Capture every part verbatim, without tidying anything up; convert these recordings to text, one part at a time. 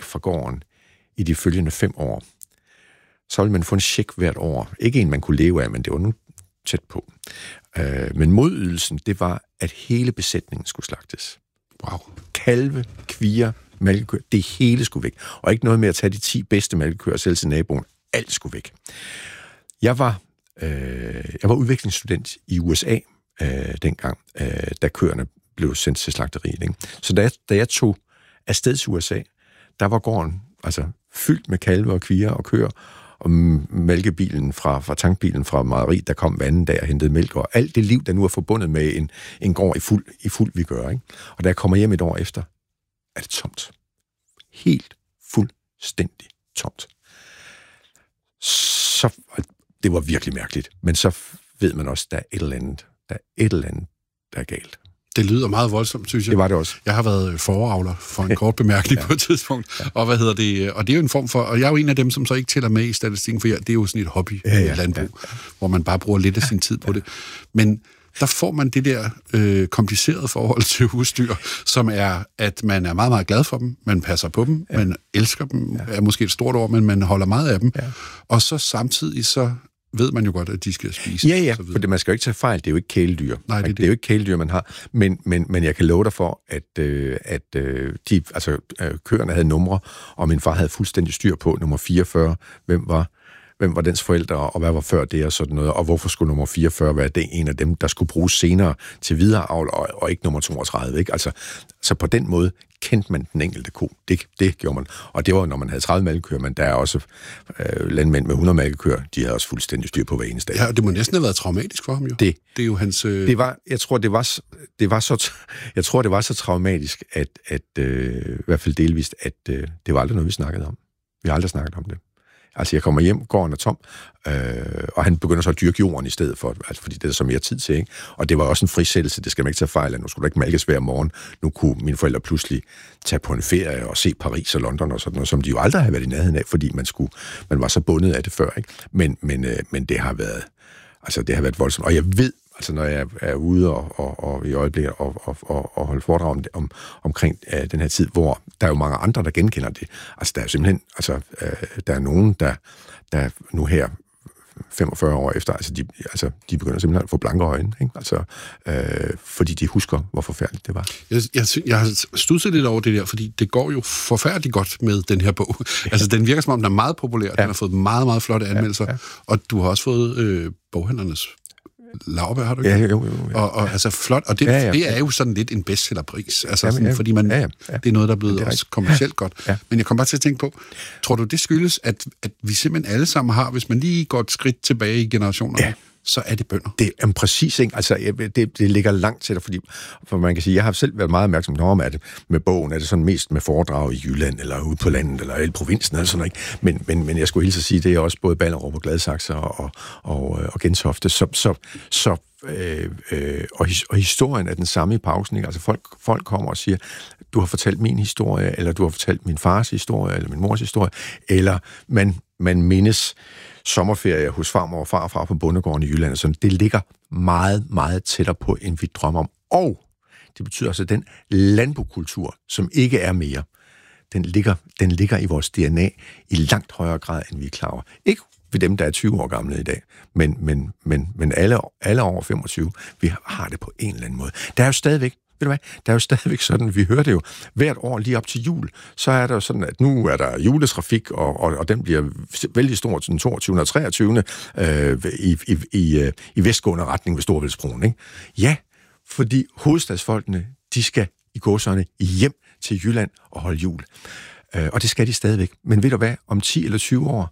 fra gården i de følgende fem år, så ville man få en check hvert år. Ikke en, man kunne leve af, men det var nu tæt på. Øh, men modydelsen, det var, at hele besætningen skulle slagtes. Wow. Kalve, kvier, malkekøer, det hele skulle væk. Og ikke noget med at tage de ti bedste malkekøer og sælge til naboen. Alt skulle væk. Jeg var, øh, jeg var udviklingsstudent i U S A øh, dengang, øh, da køerne blev sendt til slagteriet. Ikke? Så da jeg, da jeg tog afsted til U S A, der var gården altså, fyldt med kalve og kvier og køer, og mælkebilen fra, fra tankbilen fra mejeriet, der kom vandet der og hentede mælk, og alt det liv, der nu er forbundet med en, en gård i fuld, i fuld vi gør. Ikke? Og da jeg kommer hjem et år efter, er det tomt. Helt fuldstændig tomt. Så, det var virkelig mærkeligt. Men så ved man også, der er et eller andet, der er et eller andet, der er galt. Det lyder meget voldsomt, synes jeg. Det var det også. Jeg har været foravler for en kort bemærkning ja. på et tidspunkt, ja. og hvad hedder det? Og det er jo en form for, og jeg er jo en af dem, som så ikke tæller med i statistikken, for det er jo sådan et hobby ja, ja, landbrug, ja, ja. hvor man bare bruger lidt af sin tid på det. Men der får man det der øh, komplicerede forhold til husdyr, som er, at man er meget, meget glad for dem, man passer på dem, ja. man elsker dem, ja. er måske et stort ord, men man holder meget af dem. Ja. Og så samtidig så ved man jo godt, at de skal spise. Ja, ja, for det, man skal jo ikke tage fejl. Det er jo ikke kæledyr. Nej, det, er det. det er jo ikke kæledyr, man har. Men, men, men jeg kan love dig for, at, øh, at øh, de, altså, øh, køerne havde numre, og min far havde fuldstændig styr på nummer fireogfyrre. Hvem var, hvem var dens forældre, og hvad var før det, og sådan noget. Og hvorfor skulle nummer fireogfyrre være det en af dem, der skulle bruges senere til videreavl, og, og ikke nummer toogtredive. Ikke? Altså, så på den måde kendte man den enkelte ko. Det, det gjorde man. Og det var, når man havde tredive malkekøer, men der er også øh, landmænd med hundrede malkekøer, de havde også fuldstændig styr på hver eneste dag. Ja, og det må næsten have været traumatisk for ham jo. Det, det er jo hans... Øh... Det var, jeg tror, det var, det var så, jeg tror, det var så traumatisk, at, at øh, i hvert fald delvist, at øh, det var aldrig noget, vi snakkede om. Vi har aldrig snakket om det. Altså, jeg kommer hjem, gården er tom, øh, og han begynder så at dyrke jorden i stedet for, altså, fordi det er så mere tid til, ikke? Og det var også en frisættelse, det skal man ikke tage fejl af. Nu skulle der ikke malkes hver morgen. Nu kunne mine forældre pludselig tage på en ferie og se Paris og London og sådan noget, som de jo aldrig havde været i nærheden af, fordi man, skulle, man var så bundet af det før, ikke? Men, men, øh, men det har været, altså, det har været voldsomt. Og jeg ved, altså når jeg er ude og, og, og i øjeblikket og, og, og, og holde foredrag om, om, omkring uh, den her tid, hvor der er jo mange andre, der genkender det. Altså der er simpelthen, altså uh, der er nogen, der, der nu her femogfyrre år efter, altså de, altså de begynder simpelthen at få blanke øjne, ikke? Altså, uh, fordi de husker, hvor forfærdeligt det var. Jeg, jeg, jeg har studset lidt over det der, fordi det går jo forfærdeligt godt med den her bog. Ja. Altså den virker som om, den er meget populær, ja. Den har fået meget, meget flotte anmeldelser, ja, ja. Og du har også fået øh, boghandlernes laurbær, har du ikke? Ja, jo, jo, jo. Og, og altså flot, og det, ja, ja, det er jo sådan lidt en bestsellerpris, altså sådan, ja, fordi man, ja, ja, ja. det er noget, der er blevet er også kommercielt godt. Ja. Men jeg kom bare til at tænke på, tror du, det skyldes, at, at vi simpelthen alle sammen har, hvis man lige går et skridt tilbage i generationerne, ja. Så er det bønder. Det er præcis, ikke? Altså, det, det ligger langt til dig, fordi for man kan sige, jeg har selv været meget opmærksom på, om det med bogen, er det sådan mest med foredrag i Jylland, eller ude på landet, eller i provinsen, eller sådan noget, ikke? Men, men, men jeg skulle hilse at sige, det er også både Ballerup og Gladsaxe og, og, og, og Gentofte, så, så, så øh, øh, og, og historien er den samme i pausen, ikke? Altså, folk, folk kommer og siger, du har fortalt min historie, eller du har fortalt min fars historie, eller min mors historie, eller man, man mindes sommerferie hos farmor og farfar på bondegården i Jylland. Så det ligger meget, meget tættere på, end vi drømmer om. Og det betyder altså, at den landbokultur, som ikke er mere, den ligger, den ligger i vores D N A i langt højere grad, end vi er klar over. Ikke ved dem, der er tyve år gamle i dag, men, men, men, men alle, alle over femogtyve, vi har det på en eller anden måde. Der er jo stadigvæk Ved du hvad? Der er jo stadigvæk sådan, vi hører det jo, hvert år lige op til jul, så er der jo sådan, at nu er der juletrafik, og, og, og den bliver vældig stor til den toogtyvende og treogtyvende Øh, i, i, i, i vestgående retning ved Storebæltsbroen, ikke? Ja, fordi hovedstadsfolkene, de skal i gåserne hjem til Jylland og holde jul. Øh, og det skal de stadigvæk. Men ved du hvad? Om ti eller tyve år,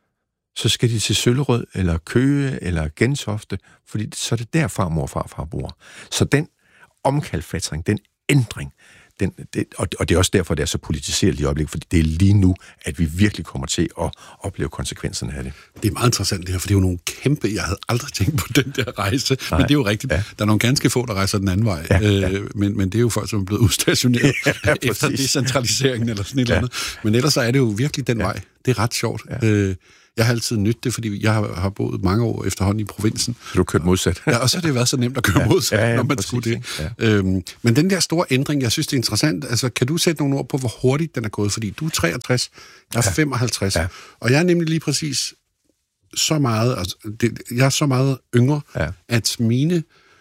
så skal de til Søllerød, eller Køge, eller Gentofte, fordi så er det der farmor og farfar bor. Så den omkalfatring, den ændring, den, det, og, og det er også derfor, det er så politiseret i øjeblikket, fordi det er lige nu, at vi virkelig kommer til at opleve konsekvenserne af det. Det er meget interessant det her, for det er jo nogle kæmpe, jeg havde aldrig tænkt på den der rejse, nej, men det er jo rigtigt. Ja. Der er nogle ganske få, der rejser den anden vej, ja, ja. Øh, men, men det er jo folk, som er blevet udstationeret ja, efter decentraliseringen eller sådan et ja. eller andet. Men ellers så er det jo virkelig den ja. vej. Det er ret sjovt. Ja. Øh, Jeg har altid nydt det, fordi jeg har, har boet mange år efterhånden i provinsen. Du har kørt modsat. Ja, og så har det været så nemt at køre ja, modsat, ja, ja, når man præcis, skulle det. Ja. Øhm, men den der store ændring, jeg synes, det er interessant. Altså, kan du sætte nogle ord på, hvor hurtigt den er gået? Fordi du er treogtres, jeg er ja. femoghalvtreds, ja. Og jeg er nemlig lige præcis så meget, altså, det, jeg er så meget yngre, ja. at mine,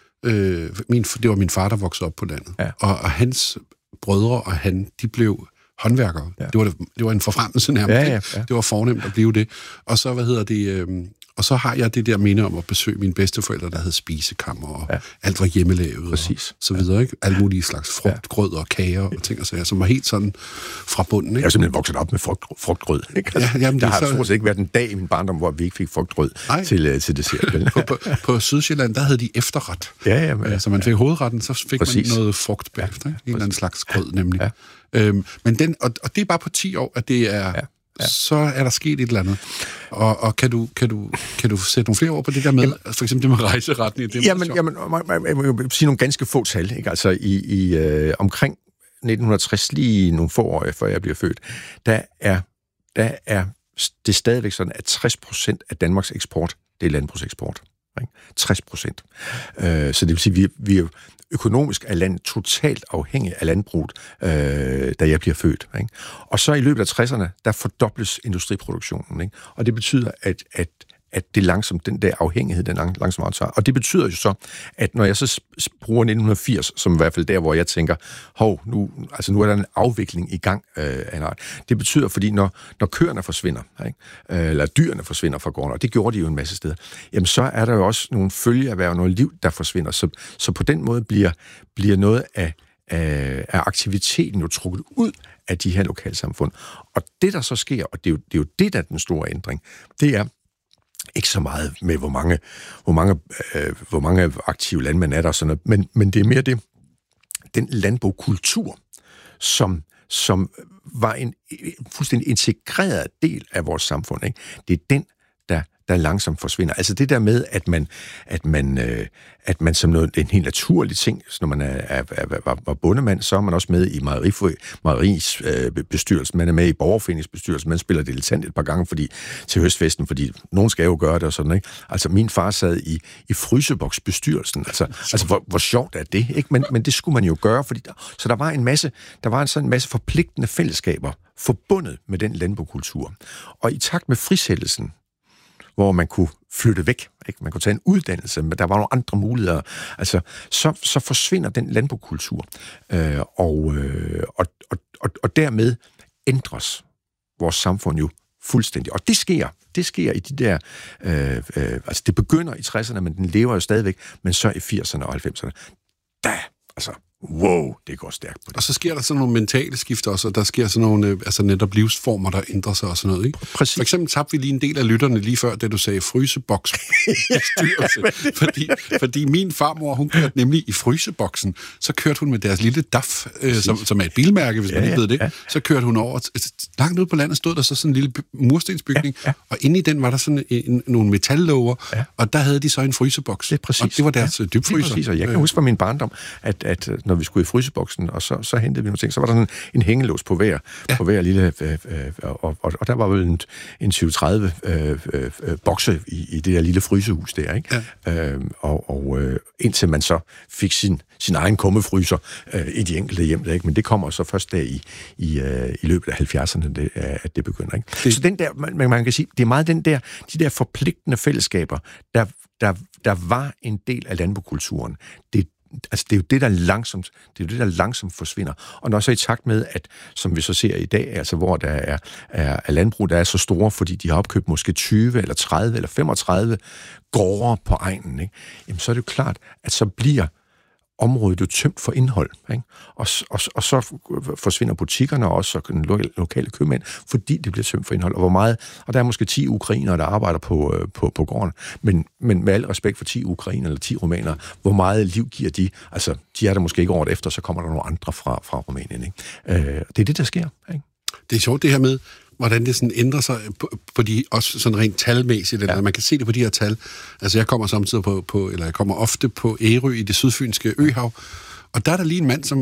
øh, min, det var min far, der voksede op på landet, ja. og, og hans brødre og han, de blev håndværkere. Ja. Det, var det, det var en forfremmelse nærmest. Ja, ja, ja. Det var fornemt at blive det. Og så, hvad hedder det, øh, og så har jeg det der minde om at besøge mine bedsteforældre, der havde spisekammer, og ja. alt var hjemmelavet, præcis. Og så videre, ikke? Alle mulige slags frugtgrød og kager og ting og sager, som var helt sådan fra bunden, ikke? Jeg har simpelthen vokset op med frugt, frugtgrød, ikke? Altså, ja, jamen, der har så... stort set ikke været en dag i min barndom, hvor vi ikke fik frugtgrød til, uh, til dessert. på, på, på Sydsjælland, der havde de efterret. Ja, ja, men, så man fik hovedretten, så fik præcis. man noget frugt bagefter, ikke? En eller anden slags grød, nemlig. Ja. Øhm, men den, og, og det er bare på ti år, at det er... Ja. Ja. Så er der sket et eller andet. Og, og kan, du, kan, du, kan du sætte nogle flere ord på det der med, jamen, for eksempel det med rejseretten? Det jamen, jamen, jeg må sige nogle ganske få tal. Ikke? Altså i, i øh, omkring nitten tres, lige nogle få år før jeg bliver født, der er, der er det stadigvæk sådan, at tres procent af Danmarks eksport, det er landbrugseksport. Ikke? tres procent. Øh, så det vil sige, vi, vi er økonomisk er landet totalt afhængig af landbruget, øh, da jeg bliver født. Ikke? Og så i løbet af tresserne, der fordobles industriproduktionen. Ikke? Og det betyder, at, at, at det langsomt, den der afhængighed, den lang, langsomt aftager. Og det betyder jo så, at når jeg så bruger nitten firs, som i hvert fald der, hvor jeg tænker, hov, nu, altså nu er der en afvikling i gang øh, af en art. Det betyder, fordi når, når køerne forsvinder, ikke? Øh, eller dyrene forsvinder fra gården, og det gjorde de jo en masse steder, jamen så er der jo også nogle følgeerhverv, noget liv, der forsvinder. Så, så på den måde bliver, bliver noget af, af, af aktiviteten jo trukket ud af de her lokalsamfund. Og det, der så sker, og det er jo det, er jo det der er den store ændring, det er ikke så meget med, hvor mange, hvor mange, øh, hvor mange aktive landmænd er der, sådan noget, men, men det er mere det, den landbrugskultur, som, som var en fuldstændig integreret del af vores samfund. Ikke? Det er den, der, der langsomt forsvinder. Altså det der med, at man, at man, øh, at man som noget, en helt naturlig ting, når man er, er, er, var, var bondemand, så er man også med i Mejeris øh, bestyrelse, man er med i borgerforeningsbestyrelsen, man spiller dilettant et par gange fordi, til høstfesten, fordi nogen skal jo gøre det og sådan, ikke? Altså min far sad i, i fryseboksbestyrelsen, altså, altså hvor, hvor sjovt er det, ikke? Men, men det skulle man jo gøre, fordi der, så der var en masse, der var en sådan en masse forpligtende fællesskaber forbundet med den landbrugskultur. Og i takt med frisættelsen, hvor man kunne flytte væk, ikke? Man kunne tage en uddannelse, men der var nogle andre muligheder. Altså, så, så forsvinder den landbrugskultur, øh, og, øh, og, og, og, og dermed ændres vores samfund jo fuldstændig. Og det sker, det sker i de der, øh, øh, altså det begynder i tresserne, men den lever jo stadigvæk, men så i firserne og halvfemserne, da, altså, wow, det går stærkt på det. Og så sker der sådan nogle mentale skifter også, og der sker sådan nogle, altså netop livsformer, der ændrer sig og sådan noget, ikke? Præcis. For eksempel tabte vi lige en del af lytterne lige før, da du sagde fryseboks. fordi, fordi min farmor, hun kørte nemlig i fryseboksen, så kørte hun med deres lille D A F, øh, som, som er et bilmærke, hvis ja, man ikke ved det, ja. Så kørte hun over, langt ude på landet stod der så sådan en lille murstensbygning, ja, ja. Og inde i den var der sådan en, nogle metallåger, ja. Og der havde de så en fryseboks. Det er præcis. Og det var deres ja, dybfryser. Det er præcis, og jeg kan huske fra min barndom, at, at når vi skulle i fryseboksen, og så, så hentede vi nogle ting, så var der sådan en hængelås på hver, ja. På hver lille, øh, øh, og, og, og der var vel en, en tyve tredive øh, øh, bokse i, i det der lille frysehus der, ikke? Ja. Øh, og og øh, indtil man så fik sin, sin egen kummefryser øh, i de enkelte hjem, der, ikke? Men det kommer så først der i, i, øh, i løbet af halvfjerdserne, det, at det begynder, ikke? Det. Så den der, man, man kan sige, det er meget den der, de der forpligtende fællesskaber, der, der, der var en del af landbrugskulturen. Det Altså, det er jo det, der langsomt, det er jo det, der langsomt forsvinder. Og når så i takt med, at, som vi så ser i dag, altså hvor der er, er, er landbrug, der er så store, fordi de har opkøbt måske tyve eller tredive eller femogtredive gårde på egnen, ikke? Jamen, så er det jo klart, at så bliver området jo tømt for indhold, ikke? Og, og, og så forsvinder butikkerne også, og den lokale købmænd, fordi det bliver tømt for indhold. Og hvor meget, og der er måske ti ukrainere, der arbejder på, på, på gården, men, men med al respekt for ti ukrainere eller ti rumænere, hvor meget liv giver de? Altså, de er der måske ikke året efter, så kommer der nogle andre fra, fra Rumænien, ikke? Øh, det er det, der sker, ikke? Det er sjovt det her med, hvordan det sådan ændrer sig på, på de, også sådan rent talmæssigt, eller ja. Man kan se det på de her tal. Altså jeg kommer samtidig på, på eller jeg kommer ofte på Ærø i det sydfynske øhav, og der er der lige en mand, som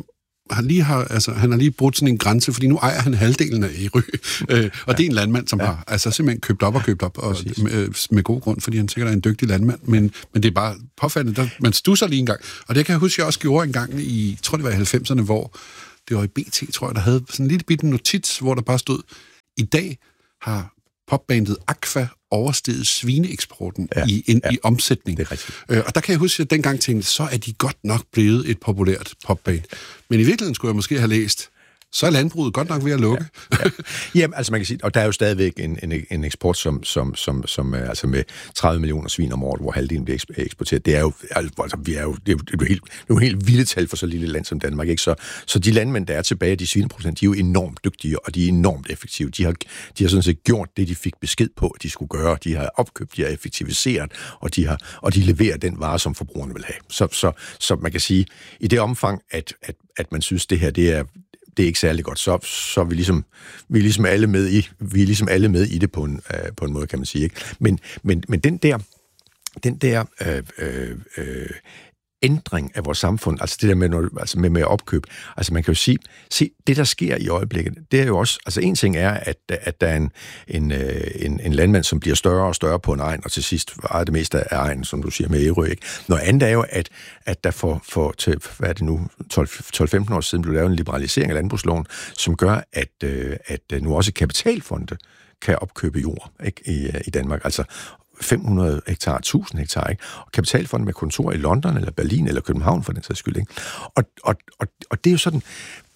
han lige har, altså, han har lige brudt sådan en grænse, fordi nu ejer han halvdelen af Ærø. Øh, og ja. Det er en landmand, som ja. har altså, simpelthen købt op og købt op, og, med, med god grund, fordi han sikkert er en dygtig landmand, men, men det er bare påfaldende, der, man stusser lige en gang. Og det kan jeg huske, jeg også gjorde en gang i, jeg tror det var i halvfemserne, hvor det var i B T, tror jeg, der havde sådan en lille bitte notits, hvor der bare stod, i dag har popbandet Aqua oversteget svineeksporten ja, i, in, ja, i omsætning. Det er rigtigt. Øh, og der kan jeg huske, at jeg dengang tænkte, så er de godt nok blevet et populært popband. Men i virkeligheden skulle jeg måske have læst, så er landbruget godt nok ved at lukke. Ja, ja. Jamen, altså man kan sige, og der er jo stadigvæk en, en, en eksport, som, som, som, som altså med tredive millioner svin om året, hvor halvdelen bliver eksporteret. Det er jo, altså, vi er jo, det er jo, det er jo helt, det er jo helt vilde tal for så lille land som Danmark, ikke? Så, så de landmænd, der er tilbage, de svineproducenter, de er jo enormt dygtige, og de er enormt effektive. De har, de har sådan set gjort det, de fik besked på, at de skulle gøre. De har opkøbt, de har effektiviseret, og de, har, og de leverer den vare, som forbrugerne vil have. Så, så, så man kan sige, i det omfang, at, at, at man synes, det her, det er det er ikke særlig godt, så, så er vi ligesom, vi er ligesom alle med i, vi er ligesom alle med i det på en, øh, på en måde, kan man sige, ikke? Men, men, men den der, den der øh, øh, øh, ændring af vores samfund, altså det der med, når, altså med, med opkøb, altså man kan jo sige, se, det der sker i øjeblikket, det er jo også, altså en ting er, at, at der er en, en, en, en landmand, som bliver større og større på en egen, og til sidst ejer det meste af egen, som du siger, med Ærø, ikke? Noget andet er jo, at, at der for, for til, hvad er det nu, tolv til femten år siden blev lavet en liberalisering af landbrugsloven, som gør, at, at nu også kapitalfonde kan opkøbe jord, ikke, i, i Danmark, altså fem hundrede hektar, tusind hektar, ikke? Og kapitalfonden med kontor i London, eller Berlin, eller København, for den sags skyld, ikke? Og, og, og, og det er jo sådan,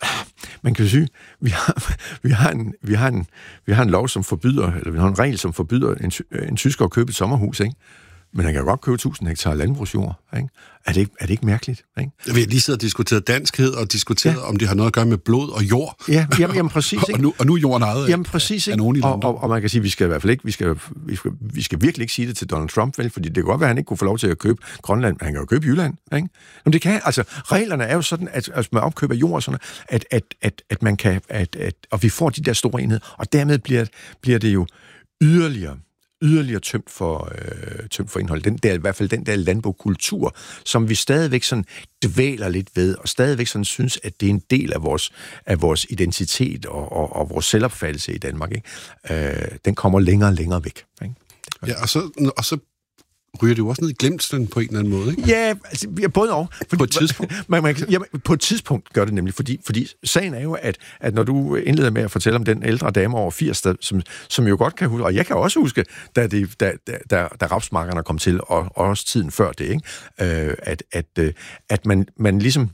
man kan jo sige, vi har, vi har, en, vi har, en, vi har en lov, som forbyder, eller vi har en regel, som forbyder en, en tysker at købe et sommerhus, ikke? Men han kan jo godt købe tusind hektar landbrugsjord, ikke? Er det ikke, er det ikke mærkeligt, ikke? Vi har lige siddet og diskuteret danskhed, og diskuteret, ja. om det har noget at gøre med blod og jord. Ja, jamen, jamen præcis, ikke? og, nu, og nu er jorden ejet jamen, præcis, af nogen i London. Og, og, og man kan sige, vi skal i hvert fald ikke, vi skal, vi skal, vi skal virkelig ikke sige det til Donald Trump, vel? Fordi det kan godt være, at han ikke kunne få lov til at købe Grønland, men han kan jo købe Jylland, ikke? Men det kan, altså, reglerne er jo sådan, at altså, med opkøb af jord og sådan, at, at, at, at man kan, at, at, og vi får de der store enheder, og dermed bliver, bliver det jo yderligere yderligere tømt for, øh, tømt for indhold. Den der, i hvert fald den der landbrugskultur, som vi stadigvæk sådan dvæler lidt ved, og stadigvæk sådan synes, at det er en del af vores, af vores identitet og, og, og vores selvopfattelse i Danmark, ikke? Øh, den kommer længere og længere væk, ikke? Ja, og så, og så ryger det jo også ned i glemslen på en eller anden måde, ikke? Ja, altså, både og. Fordi, på et tidspunkt? Man, man, ja, på et tidspunkt gør det nemlig, fordi, fordi sagen er jo, at, at når du indleder med at fortælle om den ældre dame over firs, der, som, som jo godt kan huske, og jeg kan også huske, da, det, da, da, da rapsmarkerne kom til, og, og også tiden før det, ikke? Øh, at, at, at man, man ligesom,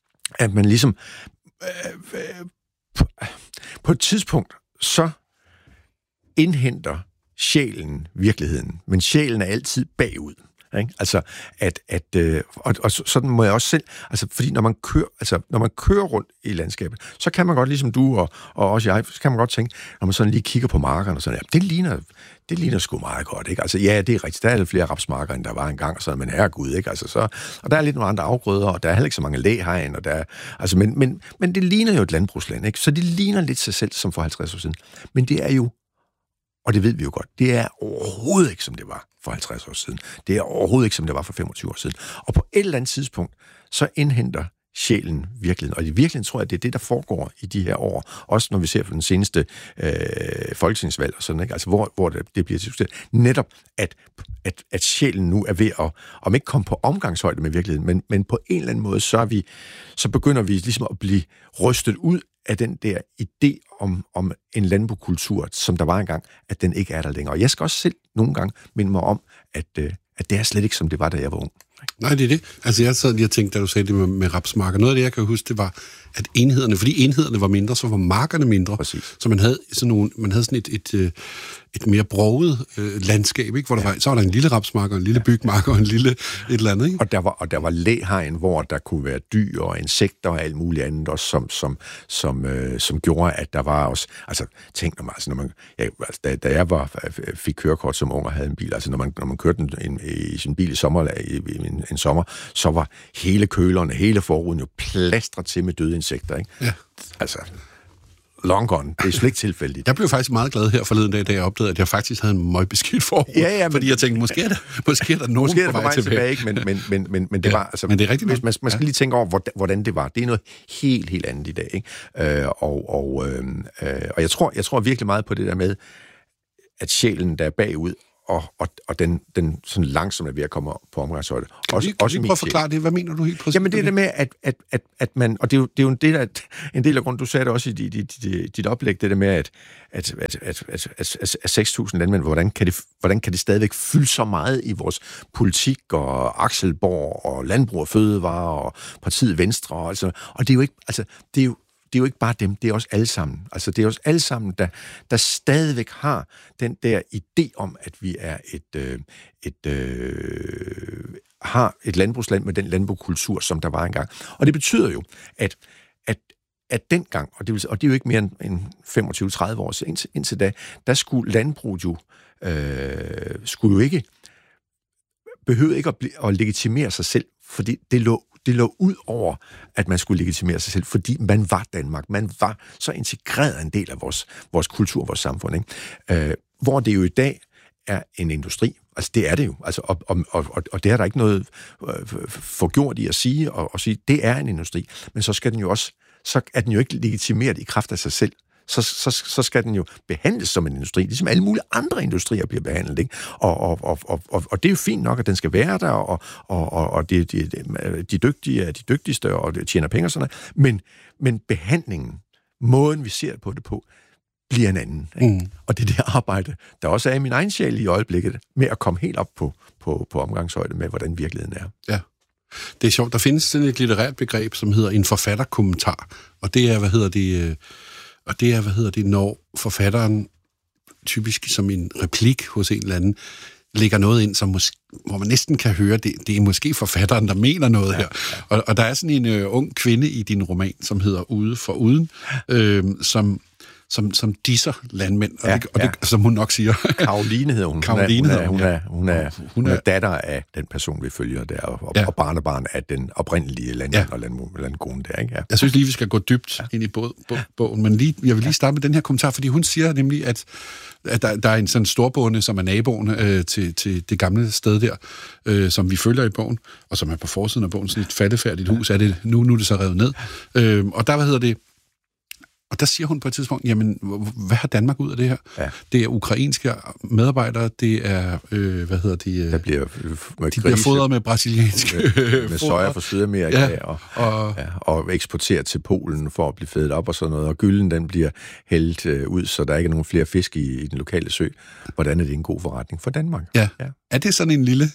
at man ligesom øh, øh, på, på et tidspunkt, så indhenter sjælen virkeligheden, men sjælen er altid bagud. Ikke? Altså, at, at øh, og, og sådan må jeg også selv, altså, fordi når man kører, altså, når man kører rundt i landskabet, så kan man godt, ligesom du og, og også jeg, så kan man godt tænke, når man sådan lige kigger på markerne og sådan, ja, det ligner, det ligner sgu meget godt, ikke? Altså, ja, det er rigtigt, der er lidt flere rapsmarker, end der var engang, og sådan, men herregud, ikke? Altså, så, og der er lidt nogle andre afgrøder, og der er heller ikke så mange læhegn, og der er, altså, men, men, men det ligner jo et landbrugsland, ikke? Så det ligner lidt sig selv, som for halvtreds år siden. Men det er jo, og det ved vi jo godt, det er overhovedet ikke, som det var for halvtreds år siden. Det er overhovedet ikke, som det var for femogtyve år siden. Og på et eller andet tidspunkt, så indhenter sjælen virkeligheden. Og i virkeligheden tror jeg, at det er det, der foregår i de her år. Også når vi ser på den seneste øh, folketingsvalg og sådan, ikke? Altså, hvor, hvor det, det bliver diskuteret. Netop, at, at, at sjælen nu er ved at, om ikke komme på omgangshøjde med virkeligheden, men, men på en eller anden måde, så, er vi, så begynder vi ligesom at blive rystet ud af den der idé om, om en landbrugskultur, som der var engang, at den ikke er der længere. Og jeg skal også selv nogle gange minde mig om, at, øh, at det er slet ikke, som det var, da jeg var ung. Nej, det er det. Altså, jeg sad lige og tænkte, da du sagde det med, med rapsmarker. Noget af det, jeg kan huske, det var, at enhederne, fordi enhederne var mindre, så var markerne mindre. Præcis. Så man havde sådan, nogle, man havde sådan et, et, et, et mere broget øh, landskab, ikke? Hvor der ja. var, så var der en lille rapsmarker, en lille ja. bygmarker og en lille et eller andet, ikke? Og der var, og der var læhegn, hvor der kunne være dyr og insekter og alt muligt andet også, som, som, som, øh, som gjorde, at der var også, altså tænk når man, altså, når man ja, altså, da, da jeg var, fik kørekort som ung og havde en bil, altså når man, når man kørte en, en, i sin bil i sommer, i, i en, en sommer, så var hele kølerne, hele forruden jo plastret til med døde insekter, ikke? Ja. Altså. long gone. Det er slet ikke tilfældigt. Jeg blev faktisk meget glad her forleden dag, da jeg opdagede, at jeg faktisk havde en møgbeskidt forud. Ja, ja, men, fordi jeg tænkte, måske er der, måske er der nogen måske er der på vej tilbage. tilbage ikke, men, men, men, men, men det ja, var... Altså, men det er rigtigt. Man, man skal ja. lige tænke over, hvordan det var. Det er noget helt, helt andet i dag. Ikke? Øh, og, og, øh, og jeg tror, jeg tror virkelig meget på det der med, at sjælen, der er bagud, og, og, og den, den sådan langsomt er ved at komme på omgangshøjde. Kan også, du lige prøve at forklare det? Hvad mener du helt præcis? Jamen det er det med, at, at, at, at man, og det er jo, det er jo en, del af, en del af grunden, du sagde det også i dit, dit, dit oplæg, det der med, at, at, at, at, at, at, at seks tusind landmænd, hvordan kan, det, hvordan kan det stadigvæk fylde så meget i vores politik, og Akselborg, og Landbrug og Fødevare, og partiet Venstre, og, altså, og det er jo ikke, altså, det er jo, det er jo ikke bare dem, det er også alle sammen. Altså, det er også alle sammen, der, der stadigvæk har den der idé om, at vi er et, øh, et, øh, har et landbrugsland med den landbrugskultur, som der var engang. Og det betyder jo, at, at, at dengang, og det, vil, og det er jo ikke mere end femogtyve til tredive år indtil, indtil da, der skulle landbruget jo, øh, skulle jo ikke, behøvede ikke at, blive, at legitimere sig selv, fordi det lå Det lå ud over, at man skulle legitimere sig selv, fordi man var Danmark. Man var så integreret en del af vores, vores kultur, vores samfund. Ikke? Øh, hvor det jo i dag er en industri. Altså, det er det jo. Altså, og, og, og, og det er der ikke noget øh, forgjort i at sige, og, og sige, det er en industri. Men så skal den jo også, så er den jo ikke legitimeret i kraft af sig selv. Så, så, så skal den jo behandles som en industri, ligesom alle mulige andre industrier bliver behandlet. Ikke? Og, og, og, og, og det er jo fint nok, at den skal være der, og, og, og, og de, de, de dygtige er de dygtigste, og de tjener penge og sådan noget. Men, men behandlingen, måden vi ser på det på, bliver en anden. Ikke? Mm. Og det er det arbejde, der også er i min egen sjæl i øjeblikket, med at komme helt op på, på, på omgangshøjde med, hvordan virkeligheden er. Ja. Det er sjovt. Der findes sådan et litterært begreb, som hedder en forfatterkommentar, og det er, hvad hedder det... Og det er, hvad hedder det, når forfatteren, typisk som en replik hos en eller anden, lægger noget ind, som måske, hvor man næsten kan høre, det, det er måske forfatteren, der mener noget ja, her. Ja. Og, og der er sådan en uh, ung kvinde i din roman, som hedder Ude for Uden, øh, som, som, som disser landmænd, og, ja, det, og det, ja. som hun nok siger. Karoline hedder hun. Karoline hun, er, hedder hun, hun, er, hun, er, hun, er, hun er datter af den person, vi følger der, og, ja. og barnebarn af den oprindelige landmand ja. og land, landkone der. Ikke? Ja. Jeg synes lige, vi skal gå dybt ja. ind i bog, bog, bogen, men lige, jeg vil lige starte med den her kommentar, fordi hun siger nemlig, at, at der, der er en sådan storbonde, som er naboen øh, til, til det gamle sted der, øh, som vi følger i bogen, og som er på forsiden af bogen, sådan et faldefærdigt hus, er det nu, nu er det så revet ned. Øh, og der, hvad hedder det, Og der siger hun på et tidspunkt, jamen, hvad har Danmark ud af det her? Ja. Det er ukrainske medarbejdere, det er, øh, hvad hedder de? Der bliver, de bliver fodret med brasilianske Med, med soja fra Sydamerika, ja, og, og, ja, og eksporteret til Polen for at blive fedet op og sådan noget. Og gylden, den bliver hældt øh, ud, så der ikke er nogen flere fisk i, i den lokale sø. Hvordan er det en god forretning for Danmark? Ja. ja. Er det sådan en lille...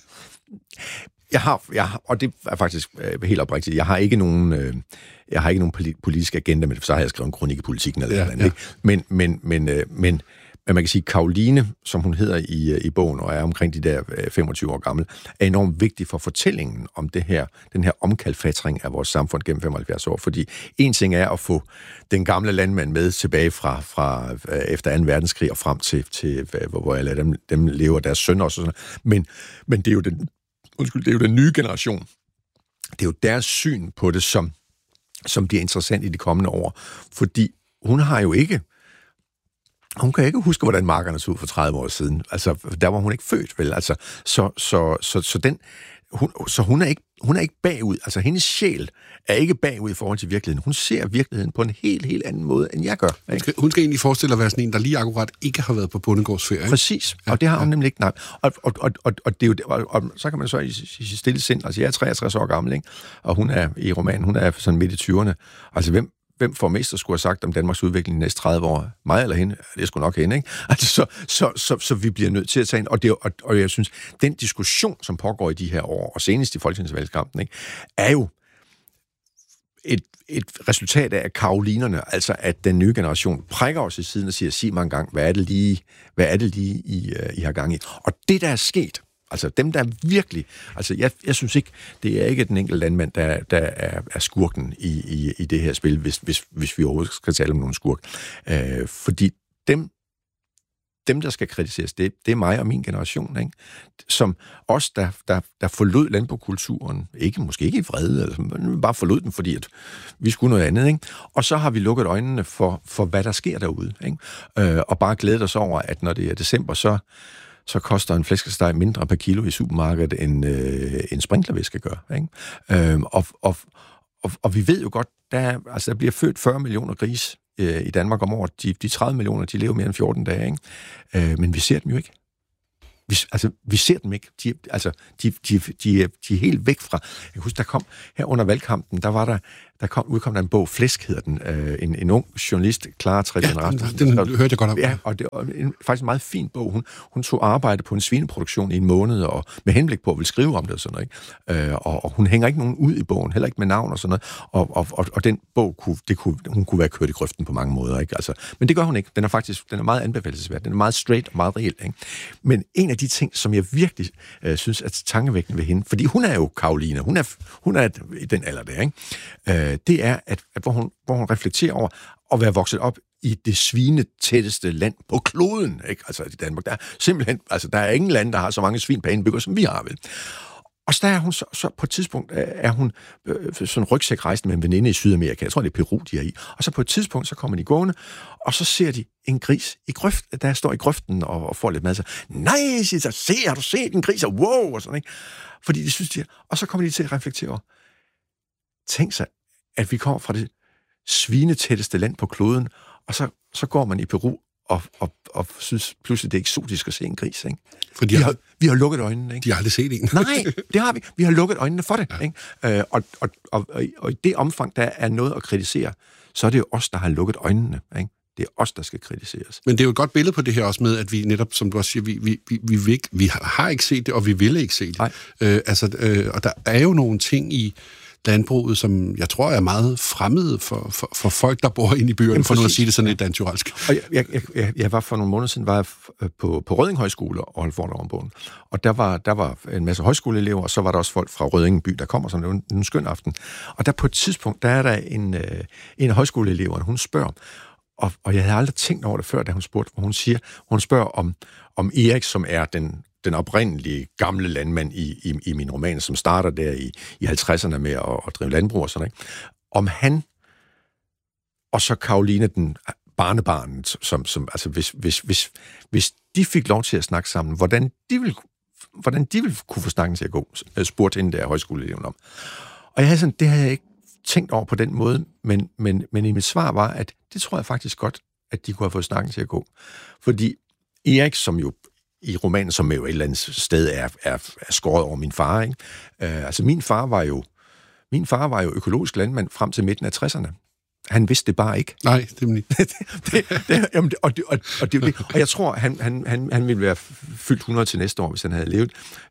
Jeg har, jeg har, og det er faktisk øh, helt oprigtigt, jeg har ikke nogen, øh, jeg har ikke nogen politisk agenda med det, for så har jeg skrevet en kronik i politikken eller ja, andet, ja. Men, men, men, øh, men, men man kan sige, Karoline, som hun hedder i, i bogen, og er omkring de der femogtyve år gammel, er enormt vigtig for fortællingen om det her, den her omkalfatring af vores samfund gennem femoghalvfjerds år, fordi en ting er at få den gamle landmand med tilbage fra, fra efter anden verdenskrig og frem til, til hvor jeg lader dem, dem leve deres sønner og sådan noget, men, men det er jo den Undskyld, det er jo den nye generation. Det er jo deres syn på det, som, som bliver interessant i de kommende år. Fordi hun har jo ikke... Hun kan ikke huske, hvordan markerne så ud for tredive år siden. Altså, der var hun ikke født, vel? Altså, så, så, så, så, den, hun, så hun, er ikke, hun er ikke bagud. Altså, hendes sjæl er ikke bagud i forhold til virkeligheden. Hun ser virkeligheden på en helt, helt anden måde, end jeg gør. Ikke? Hun, skal, hun skal egentlig forestille at være sådan en, der lige akkurat ikke har været på bondegårdsferie. Ikke? Præcis, og det har hun ja. nemlig ikke. Nej. Og, og, og, og, og, det er jo, og, og så kan man så i, i stille sind, altså jeg er treogtres år gammel, ikke? Og hun er i romanen, hun er sådan midt i tyverne. Altså, hvem Hvem får mest at skulle have sagt om Danmarks udvikling de næste tredive år? Mig eller hende? Det er sgu nok hende, ikke? Altså, så, så, så, så vi bliver nødt til at tage en... Og, det, og, og jeg synes, den diskussion, som pågår i de her år, og senest i folketingsvalgskampen, ikke, er jo et, et resultat af karolinerne, altså at den nye generation prikker os i siden og siger, sig mig engang, hvad er det lige, hvad er det lige I, I har gang i? Og det, der er sket, altså dem, der virkelig... Altså, jeg, jeg synes ikke, det er ikke den enkelte landmand, der, der er, er skurken i, i, i det her spil, hvis, hvis, hvis vi overhovedet skal tale om nogen skurk. Øh, fordi dem, dem, der skal kritiseres, det, det er mig og min generation, ikke? Som os, der, der, der forlod landbrugskulturen, ikke, måske ikke i vrede, altså, men bare forlod den, fordi at vi skulle noget andet, ikke? Og så har vi lukket øjnene for, for hvad der sker derude, ikke? Øh, og bare glædet os over, at når det er december, så, så koster en flæskesteg mindre per kilo i supermarkedet, end øh, en sprinklervæske gør, ikke? Øh, og, og, og, og vi ved jo godt, der, altså, der bliver født fyrre millioner grise i Danmark om året. De, de tredive millioner, de lever mere end fjorten dage, ikke? Øh, men vi ser dem jo ikke. Vi, altså, vi ser dem ikke. De, altså, de, de, de, er, de er helt væk fra... Jeg husker, der kom her under valgkampen, der var der, der kom, udkom der en bog, Flæsk hedder den, øh, en, en ung journalist, Clara Tredjen ja, den, den hørte jeg godt om. Ja, og det var en, faktisk en meget fin bog. Hun, hun tog arbejde på en svineproduktion i en måned, og med henblik på at ville skrive om det og sådan noget, ikke? Øh, og, og hun hænger ikke nogen ud i bogen, heller ikke med navn og sådan noget, og, og, og, og den bog, kunne, det kunne, hun kunne være kørt i grøften på mange måder, ikke? Altså, men det gør hun ikke. Den er faktisk den er meget anbefalelsesværd. Den er meget straight og meget reel, ikke? Men en af de ting, som jeg virkelig øh, synes er tankevækkende ved hende, fordi hun er jo Karoline, hun er, hun er i den alder der, ikke? Øh, det er, at, at hvor, hun, hvor hun reflekterer over at være vokset op i det svinetætteste land på kloden, ikke? Altså i Danmark, der er simpelthen, altså der er ingen land, der har så mange svin per indbygger, som vi har, vel? Og så er hun så, så på et tidspunkt, er hun øh, sådan rygsæk rejsende med en veninde i Sydamerika, jeg tror, det er Peru, de er i, og så på et tidspunkt, så kommer de gående, og så ser de en gris i grøft, der står i grøften og, og får lidt mad, så nej, siger så, se, har du set en gris, og wow, og sådan, ikke? Fordi de synes, de er, og så kommer de til at reflektere over, tænk sig, at vi kommer fra det svinetætteste land på kloden, og så, så går man i Peru og, og, og synes pludselig, det er eksotisk at se en gris, ikke? For de vi, har, har, vi har lukket øjnene, ikke? De har aldrig set en. Nej, det har vi. Vi har lukket øjnene for det, ja. Ikke? Øh, og, og, og, og i det omfang, der er noget at kritisere, så er det jo os, der har lukket øjnene, ikke? Det er os, der skal kritiseres. Men det er jo et godt billede på det her også med, at vi netop, som du også siger, vi, vi, vi, vi, vi, vi har ikke set det, og vi vil ikke se det. Øh, altså, øh, og der er jo nogle ting i landbruget, som jeg tror er meget fremmede for, for, for folk, der bor inde i byerne, for nu at sige det sådan lidt dansk. Og jeg, jeg, jeg, jeg var for nogle måneder siden var jeg på, på Rødding Højskole og holdt foredrag om bogen. Og der var, der var en masse højskoleelever, og så var der også folk fra Rødding by, der kommer sådan en, en skøn aften. Og der på et tidspunkt, der er der en, en af højskoleeleverne, hun spørger, og, og jeg havde aldrig tænkt over det før, da hun spurgte, hvor hun siger, hun spørger om, om Erik, som er den den oprindelige gamle landmand i, i, i min roman, som starter der i, i halvtredserne med at, at drive landbrug og sådan, ikke? Om han, og så Karoline, den barnebarnet, som, som altså hvis, hvis, hvis, hvis de fik lov til at snakke sammen, hvordan de ville, hvordan de ville kunne få snakken til at gå, spurgte hende der højskoleeleven om. Og jeg havde sådan, det havde jeg ikke tænkt over på den måde, men, men, men i mit svar var, at det tror jeg faktisk godt, at de kunne have fået snakken til at gå. Fordi Erik, som jo i romanen, som jo et eller andet sted er, er, er skåret over min far, ikke? Uh, altså min far var jo min far var jo økologisk landmand frem til midten af tresserne. Han vidste det bare ikke. Nej, det er ikke. det, det, det, jamen, og, det, og, og, det, og jeg tror, han, han, han, han ville være fyldt hundrede til næste år, hvis han havde levet.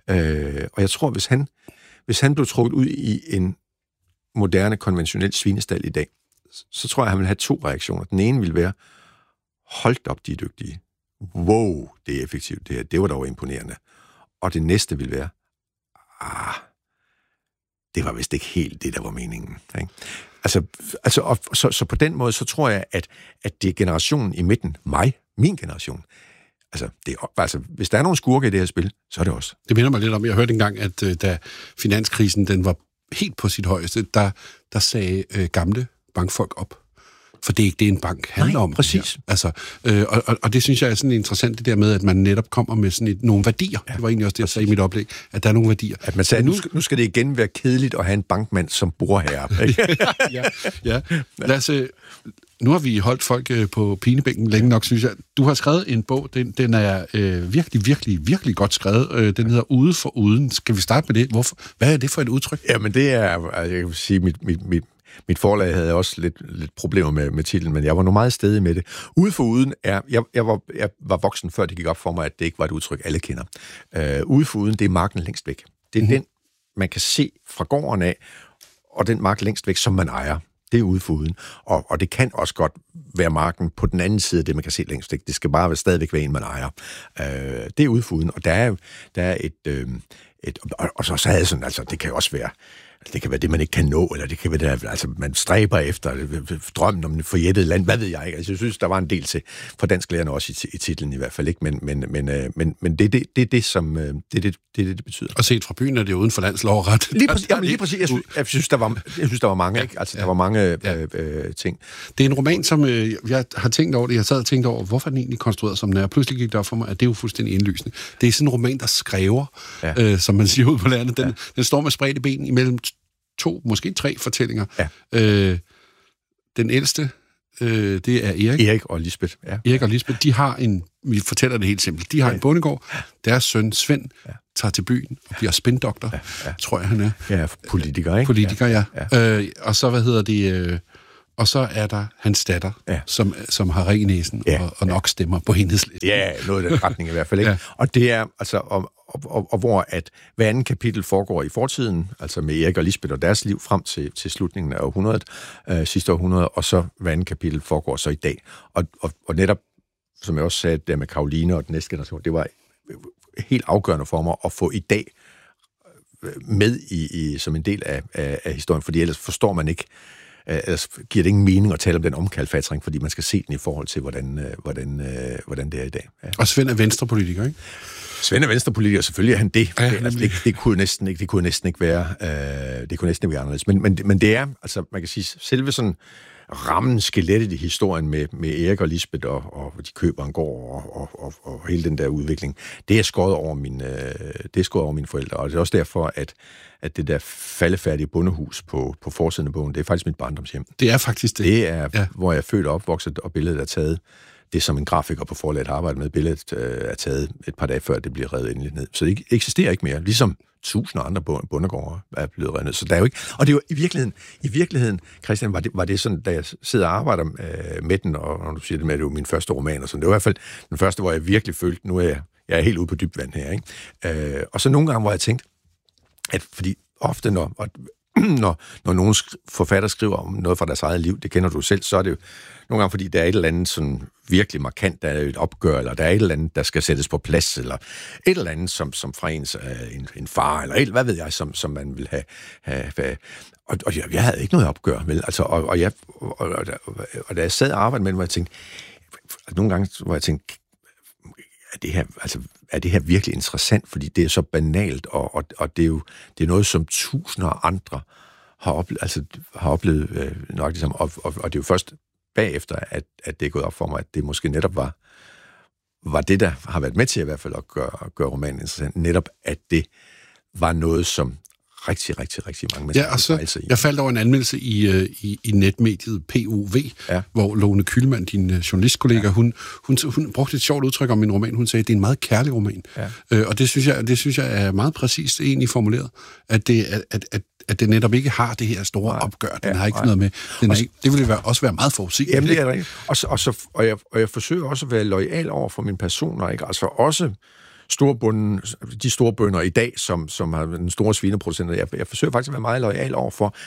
Uh, og jeg tror, hvis han, hvis han blev trukket ud i en moderne, konventionel svinestald i dag, så tror jeg, han ville have to reaktioner. Den ene ville være, hold op, de er dygtige. Wow, det er effektivt, det her. Det var dog imponerende. Og det næste vil være, ah, det var vist ikke helt det, der var meningen. Ikke? Altså, altså og, så, så på den måde, så tror jeg, at, at det er generationen i midten, mig, min generation. Altså, det er, altså, hvis der er nogle skurke i det her spil, så er det også. Det minder mig lidt om, jeg hørte engang, at uh, da finanskrisen den var helt på sit højeste, der, der sagde uh, gamle bankfolk op. For det er ikke det, en bank handler Nej, om. præcis. Altså, øh, og, og, og det synes jeg er sådan interessant, det der med, at man netop kommer med sådan et, nogle værdier. Ja, det var egentlig også det, jeg sagde i mit oplæg, at der er nogle værdier. At man sagde, nu, nu skal det igen være kedeligt at have en bankmand som bordherre. ja, ja. Lad os, nu har vi holdt folk på pinebænken længe nok, synes jeg. Du har skrevet en bog, den, den er øh, virkelig, virkelig, virkelig godt skrevet. Øh, den hedder Ude for Uden. Skal vi starte med det? Hvorfor? Hvad er det for et udtryk? Jamen det er, jeg kan sige, mit, mit, mit Mit forlag havde også lidt, lidt problemer med, med titlen, men jeg var nu meget stedig med det. Ude for uden er... Jeg, jeg, var, jeg var voksen, før det gik op for mig, at det ikke var et udtryk, alle kender. Uh, ude for uden, det er marken længst væk. Det er mm-hmm. den, man kan se fra gården af, og den mark længst væk, som man ejer. Det er ude for uden. Og, og det kan også godt være marken på den anden side af det, man kan se længst væk. Det skal bare være stadigvæk være en, man ejer. Uh, det er ude for uden, og der er, der er et... Uh, et og, og så, så havde sådan, altså, det kan jo også være... Det kan være det, man ikke kan nå, eller det kan være det, altså man stræber efter drømmen om et forjættet land, hvad ved jeg ikke. Altså, jeg synes, der var en del til for dansklærerne også i, i titlen i hvert fald, ikke? Men, men, men, men, men det er det, det, det, som det, det, det, det, det betyder. Og set fra byen er det uden for landslov og ret. Lige præcis, jamen, lige præcis. Jeg, synes, jeg, synes, der var, jeg synes, der var mange, ikke? Altså, der var mange ja. øh, øh, ting. Det er en roman, som øh, jeg har tænkt over det. Jeg sad og tænkt over, hvorfor den egentlig konstrueret som den er. Pludselig gik det op for mig, at det er jo fuldstændig indlysende. Det er sådan en roman, der skræver, ja. øh, som man siger ud på landet. Den, ja. den står med spredte ben imellem to, måske tre fortællinger. Ja. Øh, den ældste, øh, det er Erik. Erik og Lisbeth. Ja. Erik og Lisbeth, de har en, vi fortæller det helt simpelt, de har ja. en bondegård. Deres søn, Svend, ja. tager til byen og bliver spindoktor, ja. Ja. tror jeg, han er. Ja, politiker, ikke? Politiker, ja. ja. ja. Øh, og så, hvad hedder det... Øh, og så er der hans datter, ja. som, som har ren i næsen ja. og, og nok stemmer på Enhedslisten. Ja, noget i den retning i hvert fald, ikke? Ja. Og det er, altså, og, og, og, og hvor at hver anden kapitel foregår i fortiden, altså med Erik og Lisbeth og deres liv frem til, til slutningen af århundredet, øh, sidste århundrede, og så hver anden kapitel foregår så i dag. Og, og, og netop, som jeg også sagde, det med Karoline og den næste generation, det var helt afgørende for mig at få i dag med i, i som en del af, af, af historien, fordi ellers forstår man ikke, ellers giver det ingen mening at tale om den omkalfatring, fordi man skal se den i forhold til, hvordan, hvordan, hvordan det er i dag. Ja. Og Svend er venstrepolitiker, ikke? Svend er venstrepolitiker, selvfølgelig er han det. Ja, det, altså, det, det, kunne næsten ikke, det kunne næsten ikke være, øh, det kunne næsten ikke være anderledes. Men, men, men det er, altså man kan sige, selve sådan rammen, skelettet i historien med, med Erik og Lisbeth, og, og de køber en gård, og, og, og, og hele den der udvikling, det er skåret over mine, det er skåret over mine forældre, og det er også derfor, at, at det der faldefærdige bondehus på, på forsiden af bogen, det er faktisk mit barndomshjem. Det er faktisk det. Det er, ja. hvor jeg er født og opvokset, og billedet er taget. Det, som en grafiker på forlaget arbejder med, billedet øh, er taget et par dage før, det bliver revet endelig ned. Så det eksisterer ikke mere, ligesom tusinder andre bondegårde er blevet revet ned. Så der er jo ikke... Og det er jo i virkeligheden, i virkeligheden, Christian, var det, var det sådan, da jeg sidder og arbejder øh, med den, og når du siger det med, at det er jo min første roman, og sådan, det var i hvert fald den første, hvor jeg virkelig følte, nu er jeg, jeg er helt ude på dybt vand her, ikke? Øh, og så nogle gange, hvor jeg tænkte, at fordi ofte, når, og, når, når nogle forfatter skriver om noget fra deres eget liv, det kender du selv, så er det jo nogle gange, fordi der er et eller andet sådan virkelig markant, der er et opgør, eller der er et eller andet, der skal sættes på plads, eller et eller andet, som, som fra ens uh, en, en far, eller et, hvad ved jeg, som, som man vil have... have, have og, og jeg, jeg havde ikke noget opgør, vel? Altså, og, og, jeg, og, og, og, og da jeg sad og arbejdede med det, hvor jeg tænkte, nogle gange, hvor jeg tænkte, er det her, altså, er det her virkelig interessant, fordi det er så banalt, og, og, og det er jo det er noget, som tusinder andre har oplevet, altså, har oplevet øh, nok ligesom, og, og, og det er jo først bagefter, at, at det er gået op for mig, at det måske netop var, var det, der har været med til i hvert fald at gøre, gøre romanen interessant, netop at det var noget, som rigtig, rigtig, rigtig mange mennesker ja, og så, i. Jeg faldt over en anmeldelse i, i, i netmediet P O V, ja. hvor Lone Kühlmann, din journalistkollega, ja. hun, hun, hun brugte et sjovt udtryk om min roman. Hun sagde, at det er en meget kærlig roman. Ja. Øh, og det synes, jeg, det synes jeg er meget præcist egentlig formuleret, at det, at, at, at, at det netop ikke har det her store nej. opgør. Den ja, har ikke nej. noget med. Den er ikke, det ville være, også være meget forudsigeligt. Jamen, det er rigtigt. Og, så, og, så, og, jeg, og jeg forsøger også at være loyal over for mine personer, ikke? Altså også storbunden, de store bønder i dag, som, som har den store svineproducenter, jeg, jeg forsøger faktisk at være meget loyal over for,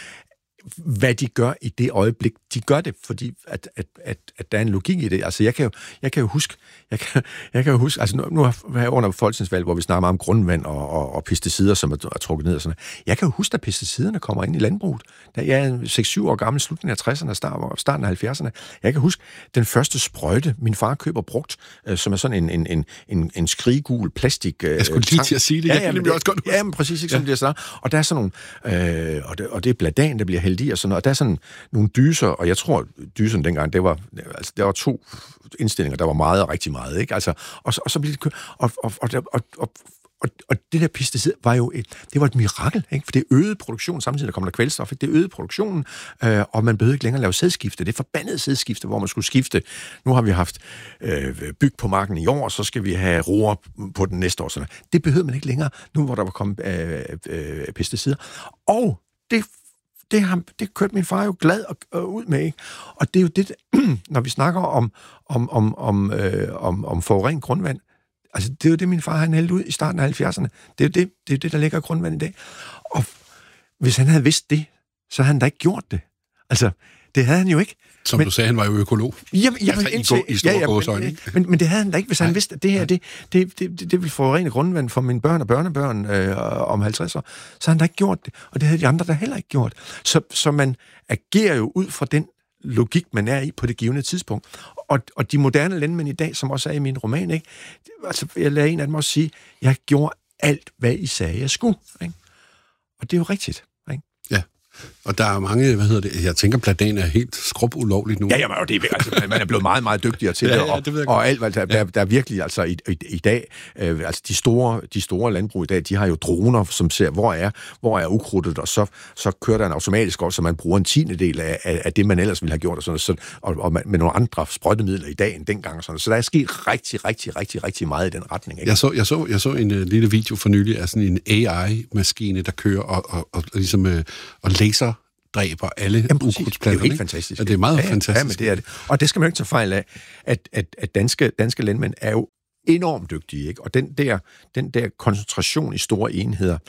hvad de gør i det øjeblik. De gør det, fordi at, at, at, at der er en logik i det. Altså, jeg kan jo, jeg kan jo huske, jeg kan, jeg kan jo huske, altså nu, nu har jeg under folketingsvalg, hvor vi snakker meget om grundvand og, og, og pesticider, som er, er trukket ned og sådan noget. Jeg kan jo huske, at pesticiderne kommer ind i landbruget. Da jeg er seks syv år gammel, slutningen af tresserne og starten af halvfjerdserne. Jeg kan huske, den første sprøjte, min far køber brugt, øh, som er sådan en, en, en, en, en skriggul plastik. Øh, jeg skulle lige til at sige det. Ja, jeg ja, kan det, også godt ja, men præcis, ikke, som ja. det er sådan. Og der er sådan nogle, øh, og, det, og det er bladan, der bliver hældt i, og sådan noget. Og der er sådan nogle dyser, og jeg tror, dyserne dengang, det var, altså, der var to indstillinger, der var meget og rigtig meget, ikke? Altså, og, og så blev det kø- og, og, og, og, og, og, og det der pesticid var jo et, det var et mirakel, ikke? For det øgede produktionen, samtidig der kom der kvælstof, ikke? Det øgede produktionen, øh, og man behøvede ikke længere lave sædskifte. Det forbandede sædskifte, hvor man skulle skifte. Nu har vi haft øh, byg på marken i år, så skal vi have roer på den næste år. Sådan. Det behøvede man ikke længere, nu hvor der var kommet øh, øh, pesticider. Og det Det, har, det kørte min far jo glad og, og ud med, ikke? Og det er jo det, når vi snakker om, om, om, om, øh, om, om forurenet grundvand, altså det er jo det, min far han hældte ud i starten af halvfjerdserne. Det er jo det, det, er det der ligger i grundvand i dag. Og hvis han havde vidst det, så havde han da ikke gjort det. Altså, det havde han jo ikke. Som men, du sagde, han var jo økolog. Jamen, jamen, altså, indtil, i, i store ja, ja, gåsøjne, men, men, men det havde han da ikke, hvis Nej. han vidste, at det her, det, det, det, det, det vil forurene grundvand for mine børn og børnebørn øh, om halvtreds år. Så har han da ikke gjort det, og det havde de andre der heller ikke gjort. Så, så man agerer jo ud fra den logik, man er i på det givende tidspunkt. Og, og de moderne landmænd i dag, som også er i min roman, ikke? Altså, jeg lader en af dem også sige, jeg gjorde alt, hvad I sagde, jeg skulle. Ikke? Og det er jo rigtigt. Ikke? Ja. Og der er mange, hvad hedder det, jeg tænker, pladan er helt skrub ulovligt nu. Ja, jamen, det er, altså, man er blevet meget, meget dygtigere til ja, det, og, ja, det og alt, altså, der, der er virkelig, altså, i, i, i dag, øh, altså, de store, de store landbrug i dag, de har jo droner, som ser, hvor er, hvor er ukrudtet, og så, så kører der en automatisk også, så man bruger en tiende del af, af, af det, man ellers ville have gjort, og, sådan, så, og, og med nogle andre sprøjtemidler i dag end dengang, og sådan. Så der er sket rigtig, rigtig, rigtig, rigtig meget i den retning. Ikke? Jeg så, jeg så, jeg så en uh, lille video for nylig af sådan en A I-maskine, der kører og, og, og, og ligesom uh, og laser dræber alle ukrudtplanterne. Det er jo helt fantastisk. Ja, det er meget ja, fantastisk. Ja, men det er det. Og det skal man jo ikke tage fejl af, at, at, at danske, danske landmænd er jo enormt dygtige, ikke? Og den der, den der koncentration i store enheder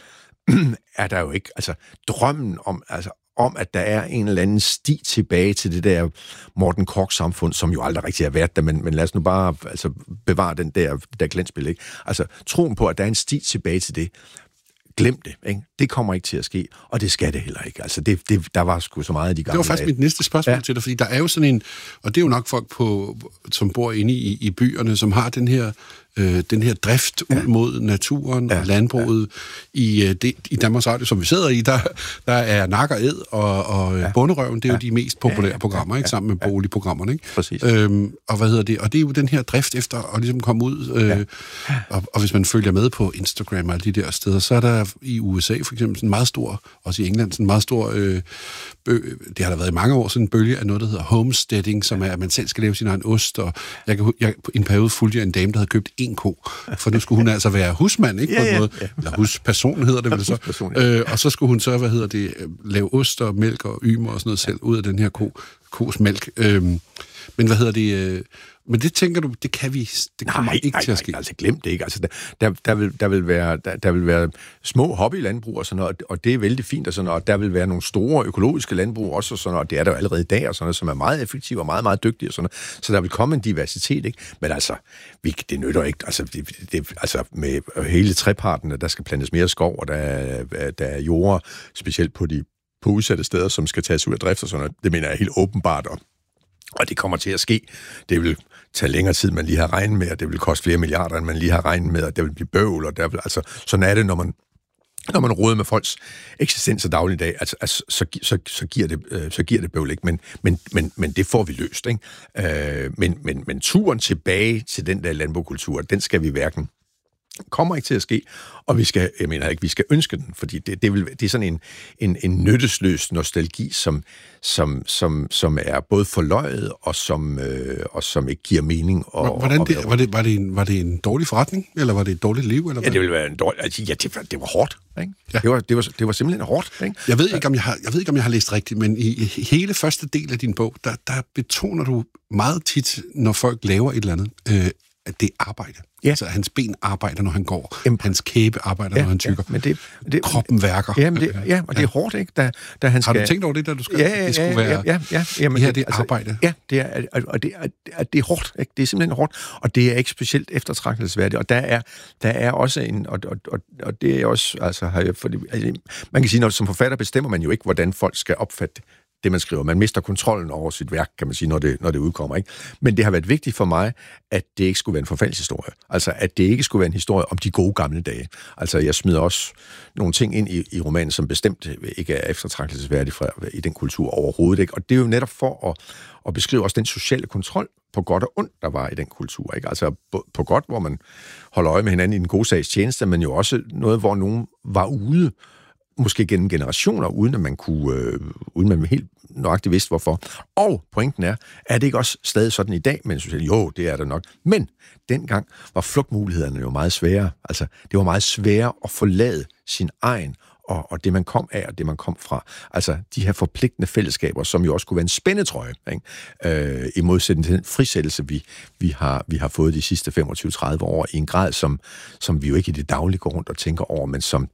er der jo ikke. Altså, drømmen om, altså, om, at der er en eller anden sti tilbage til det der Morten Korch-samfund, som jo aldrig rigtig har været der, men, men lad os nu bare altså, bevare den der, der glansbillede, ikke? Altså, troen på, at der er en sti tilbage til det, glem det, ikke? Det kommer ikke til at ske, og det skal det heller ikke. Altså, det, det, der var sgu så meget af de gamle. Det var faktisk dage. Mit næste spørgsmål ja. til dig, fordi der er jo sådan en, og det er jo nok folk, på, som bor inde i, i byerne, som har den her, øh, den her drift ja. ud mod naturen ja. og landbruget. Ja. I, øh, det, i Danmarks Radio, som vi sidder i, der, der er Nak og Æd og, og ja. Bonderøven, det er jo ja. de mest populære ja, ja, programmer, ikke? Ja. Sammen med boligprogrammerne. Ikke? Præcis. Øhm, og hvad hedder det? Og det er jo den her drift efter at ligesom komme ud, øh, ja. og, og hvis man følger med på Instagram og alle de der steder, så er der i U S A for eksempel sådan en meget stor, også i England, sådan en meget stor, øh, bø, det har der været i mange år, sådan en bølge af noget, der hedder homesteading, som er, at man selv skal lave sin egen ost, og jeg, kan, jeg i en periode fulgte jeg en dame, der havde købt en ko, for nu skulle hun altså være husmand, ikke? På ja, en måde, ja. eller husperson hedder det vel så, øh, og så skulle hun så, hvad hedder det, lave ost og mælk og ymer og sådan noget selv ud af den her ko, kos mælk. Øh, men hvad hedder det... Øh, Men det tænker du, det kan vi, det kommer nej, ikke nej, til at ske. Nej, altså glem det ikke. Altså, der, der, der, vil, der, vil være, der, der vil være små hobbylandbrug og sådan noget, og det er vældig fint og sådan noget, og der vil være nogle store økologiske landbrug også og sådan noget, og det er der jo allerede i dag og sådan noget, som er meget effektive og meget, meget dygtige og sådan noget. Så der vil komme en diversitet, ikke? Men altså, vi, det nytter ikke. Altså, det, det, altså med hele treparten, der skal plantes mere skov, og der er, der er jorder, specielt på de på udsatte steder, som skal tages ud af drift og sådan noget. Det mener jeg helt åbenbart om. Og det kommer til at ske. Det vil tage længere tid, man lige har regnet med, og det vil koste flere milliarder, end man lige har regnet med, og det vil blive bøvl, og der vil, altså, sådan er det, når man, når man råder med folks eksistens og dagligdag, altså, altså så, så, så, giver det, øh, så giver det bøvl, ikke? Men, men, men, men det får vi løst, ikke? Øh, men, men, men turen tilbage til den der landbrugskultur, den skal vi hverken kommer ikke til at ske, og vi skal, jeg mener ikke, vi skal ønske den, fordi det, det, vil, det er sådan en, en, en nyttesløs nostalgi, som, som, som, som er både forløjet, og som, øh, og som ikke giver mening. Og, Hvordan det, var, det, var, det en, var det en dårlig forretning, eller var det et dårligt liv? Eller ja, det ville være en dårlig, altså, ja, det, var, det var hårdt, ikke? Ja. Det, var, det, var, det var simpelthen hårdt, ikke? Jeg ved ikke, om jeg har, jeg ved ikke, om jeg har læst rigtigt, men i hele første del af din bog, der, der betoner du meget tit, når folk laver et eller andet, øh, at det er arbejde. Ja. Altså, hans ben arbejder, når han går. Jamen, hans kæbe arbejder, ja, når han tykker. Ja, men det, det, Kroppen værker. Ja, men det, ja, og det er hårdt, ikke? Da, da han skal... Har du tænkt over det, da du skrev? Ja, ja, det skulle være... Ja, ja, ja. Jamen, det her, det er altså, arbejde. Ja, det er, og det er, det er hårdt, ikke? Det er simpelthen hårdt, og det er ikke specielt eftertragtelsesværdigt. Og der er, der er også en... Og, og, og, og det er også... Altså, fordi, altså, man kan sige, når som forfatter bestemmer man jo ikke, hvordan folk skal opfatte det, man skriver. Man mister kontrollen over sit værk, kan man sige, når det, når det udkommer, ikke? Men det har været vigtigt for mig, at det ikke skulle være en forfaldshistorie. Altså, at det ikke skulle være en historie om de gode gamle dage. Altså, jeg smider også nogle ting ind i, i romanen, som bestemt ikke er eftertragtelsesværdige fra, i den kultur overhovedet, ikke? Og det er jo netop for at, at beskrive også den sociale kontrol på godt og ondt, der var i den kultur, ikke? Altså, på, på godt, hvor man holder øje med hinanden i den gode sags tjeneste, men jo også noget, hvor nogen var ude, måske gennem generationer, uden at man kunne, øh, uden man helt nøjagtigt vidste, hvorfor. Og pointen er, er det ikke også stadig sådan i dag, men synes, jo, det er det nok. Men dengang var flugtmulighederne jo meget svære. Altså, det var meget sværere at forlade sin egen, og, og det man kom af, og det man kom fra. Altså, de her forpligtende fællesskaber, som jo også kunne være en spændetrøje, ikke? Øh, i modsætning til den frisættelse, vi, vi, har, vi har fået de sidste femogtyve til tredive år, i en grad, som, som vi jo ikke i det daglige går rundt og tænker over, men som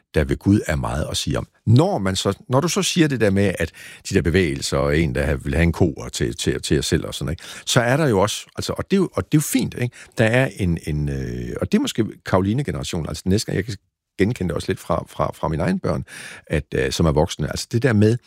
der ved Gud er meget at sige om. Når, man så, når du så siger det der med, at de der bevægelser, og en, der vil have en ko til, til, til at selv og sådan, ikke? Så er der jo også, altså, og, det er jo, og det er jo fint, ikke? Der er en, en øh, og det er måske Karoline-generationen, altså næste gang, jeg kan genkende det også lidt fra, fra, fra mine egne børn, at, øh, som er voksne, altså det der med,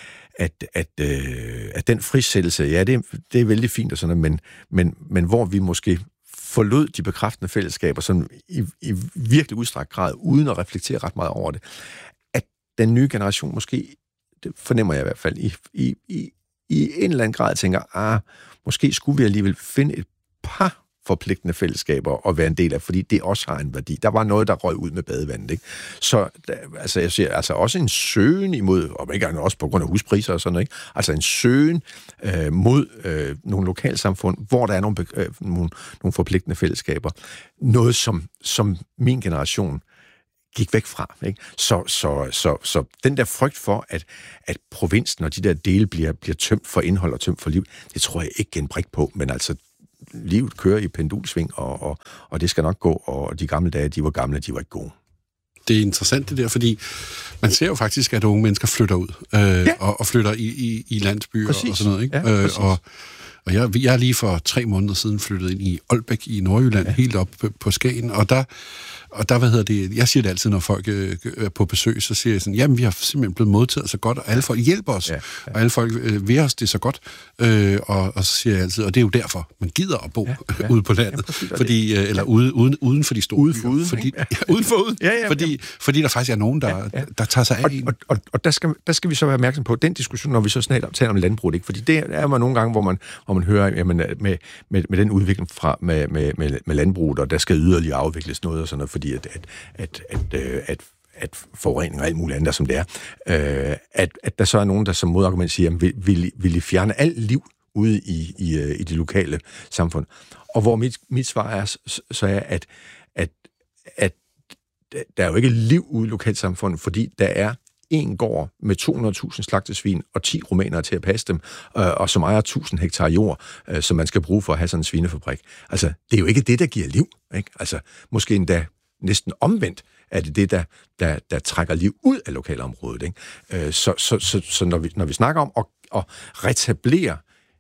at, at, øh, at den frisættelse, ja, det, det er vældig fint og sådan noget, men, men, men hvor vi måske forlod de bekræftende fællesskaber sådan i, i virkelig udstrakt grad, uden at reflektere ret meget over det, at den nye generation måske, det fornemmer jeg i hvert fald, i, i, i, i en eller anden grad tænker, ah, måske skulle vi alligevel finde et par forpligtende fællesskaber at være en del af, fordi det også har en værdi. Der var noget, der røg ud med badevandet, ikke? Så der, altså, jeg siger, altså også en søgen imod, og ikke også på grund af huspriser og sådan noget, ikke? Altså en søgen øh, mod øh, nogle lokalsamfund, hvor der er nogle, øh, nogle, nogle forpligtende fællesskaber. Noget, som, som min generation gik væk fra, ikke? Så, så, så, så den der frygt for, at, at provinsen og de der dele bliver, bliver tømt for indhold og tømt for liv, det tror jeg ikke en brik på, men altså livet kører i pendulsving, og, og, og det skal nok gå, og de gamle dage, de var gamle, de var ikke gode. Det er interessant det der, fordi man ser jo faktisk, at unge mennesker flytter ud, øh, ja. og, og flytter i, i, i landsbyer præcis. Og sådan noget, ikke? Ja, øh, og og jeg, jeg er lige for tre måneder siden flyttet ind i Aalbæk i Nordjylland, ja. Helt op på, på Skagen, og der, og der, hvad hedder det, jeg siger det altid, når folk øh, er på besøg, så siger jeg sådan, jamen, vi har simpelthen blevet modtaget så godt, og alle folk hjælper os, ja, ja. Og alle folk øh, vil os det så godt, øh, og, og så siger jeg altid, og det er jo derfor, man gider at bo ja, ja. ude på landet, ja, præcis, fordi, øh, eller ude, uden, uden for de store ude for uden, fordi, ja. Ja, uden for uden, ja, ja, fordi, ja. Fordi der faktisk er nogen, der, ja, ja. der tager sig af og, og, og, og der, skal, der skal vi så være opmærksom på den diskussion, når vi så snart taler om landbrug, ikke? Fordi det er man nogle gange, hvor man, hvor man hører, jamen, med, med, med den udvikling fra, med, med, med, med landbruget, og der skal yderligere afvikles noget og sådan noget, fordi at, at, at, at, at, at forurening og alt muligt andet, som det er, øh, at, at der så er nogen, der som modargument siger, jamen, vil, vil, vil I fjerne alt liv ude i, i, i de lokale samfund? Og hvor mit, mit svar er, så er, at, at, at der er jo ikke liv ude i lokalsamfundet, fordi der er en gård med to hundrede tusind slagtesvin og ti rumænere til at passe dem, øh, og som ejer tusind hektar jord, øh, som man skal bruge for at have sådan en svinefabrik. Altså, det er jo ikke det, der giver liv, ikke? Altså, måske endda næsten omvendt er det det, der, der, der trækker liv ud af lokalområdet, ikke? Øh, så så, så, så når, vi, når vi snakker om at, at retablere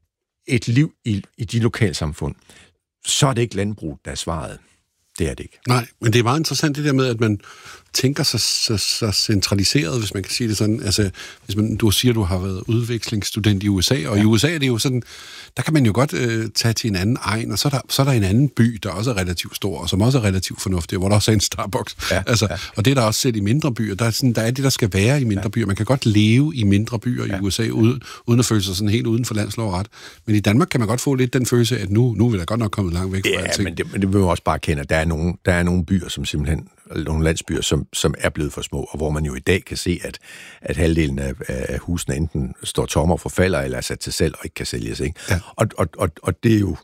et liv i, i de lokalsamfund, så er det ikke landbrug, der er svaret. Det er det ikke. Nej, men det er meget interessant det der med, at man tænker sig så, så centraliseret, hvis man kan sige det sådan. Altså, hvis man, du siger, du har været udvekslingsstudent i U S A, og ja. I U S A er det jo sådan, der kan man jo godt øh, tage til en anden egn, og så er, der, så er der en anden by, der også er relativt stor, og som også er relativt fornuftig, hvor der også er en Starbucks. Ja, altså, ja. Og det er der også set i mindre byer. Der er, sådan, der er det, der skal være i mindre ja. Byer. Man kan godt leve i mindre byer ja. I U S A, uden, uden at føle sig sådan helt uden for landslov og ret. Men i Danmark kan man godt få lidt den følelse, at nu, nu er vi da godt nok kommet langt væk fra ja, alting. men det, men det vil man også bare kende, at der er nogle, der er nogle byer, som simpelthen nogle landsbyer, som, som er blevet for små, og hvor man jo i dag kan se, at, at halvdelen af, af husene enten står tomme og forfalder, eller er sat til salg og ikke kan sælges, ikke? Ja. Og, og, og, og det er jo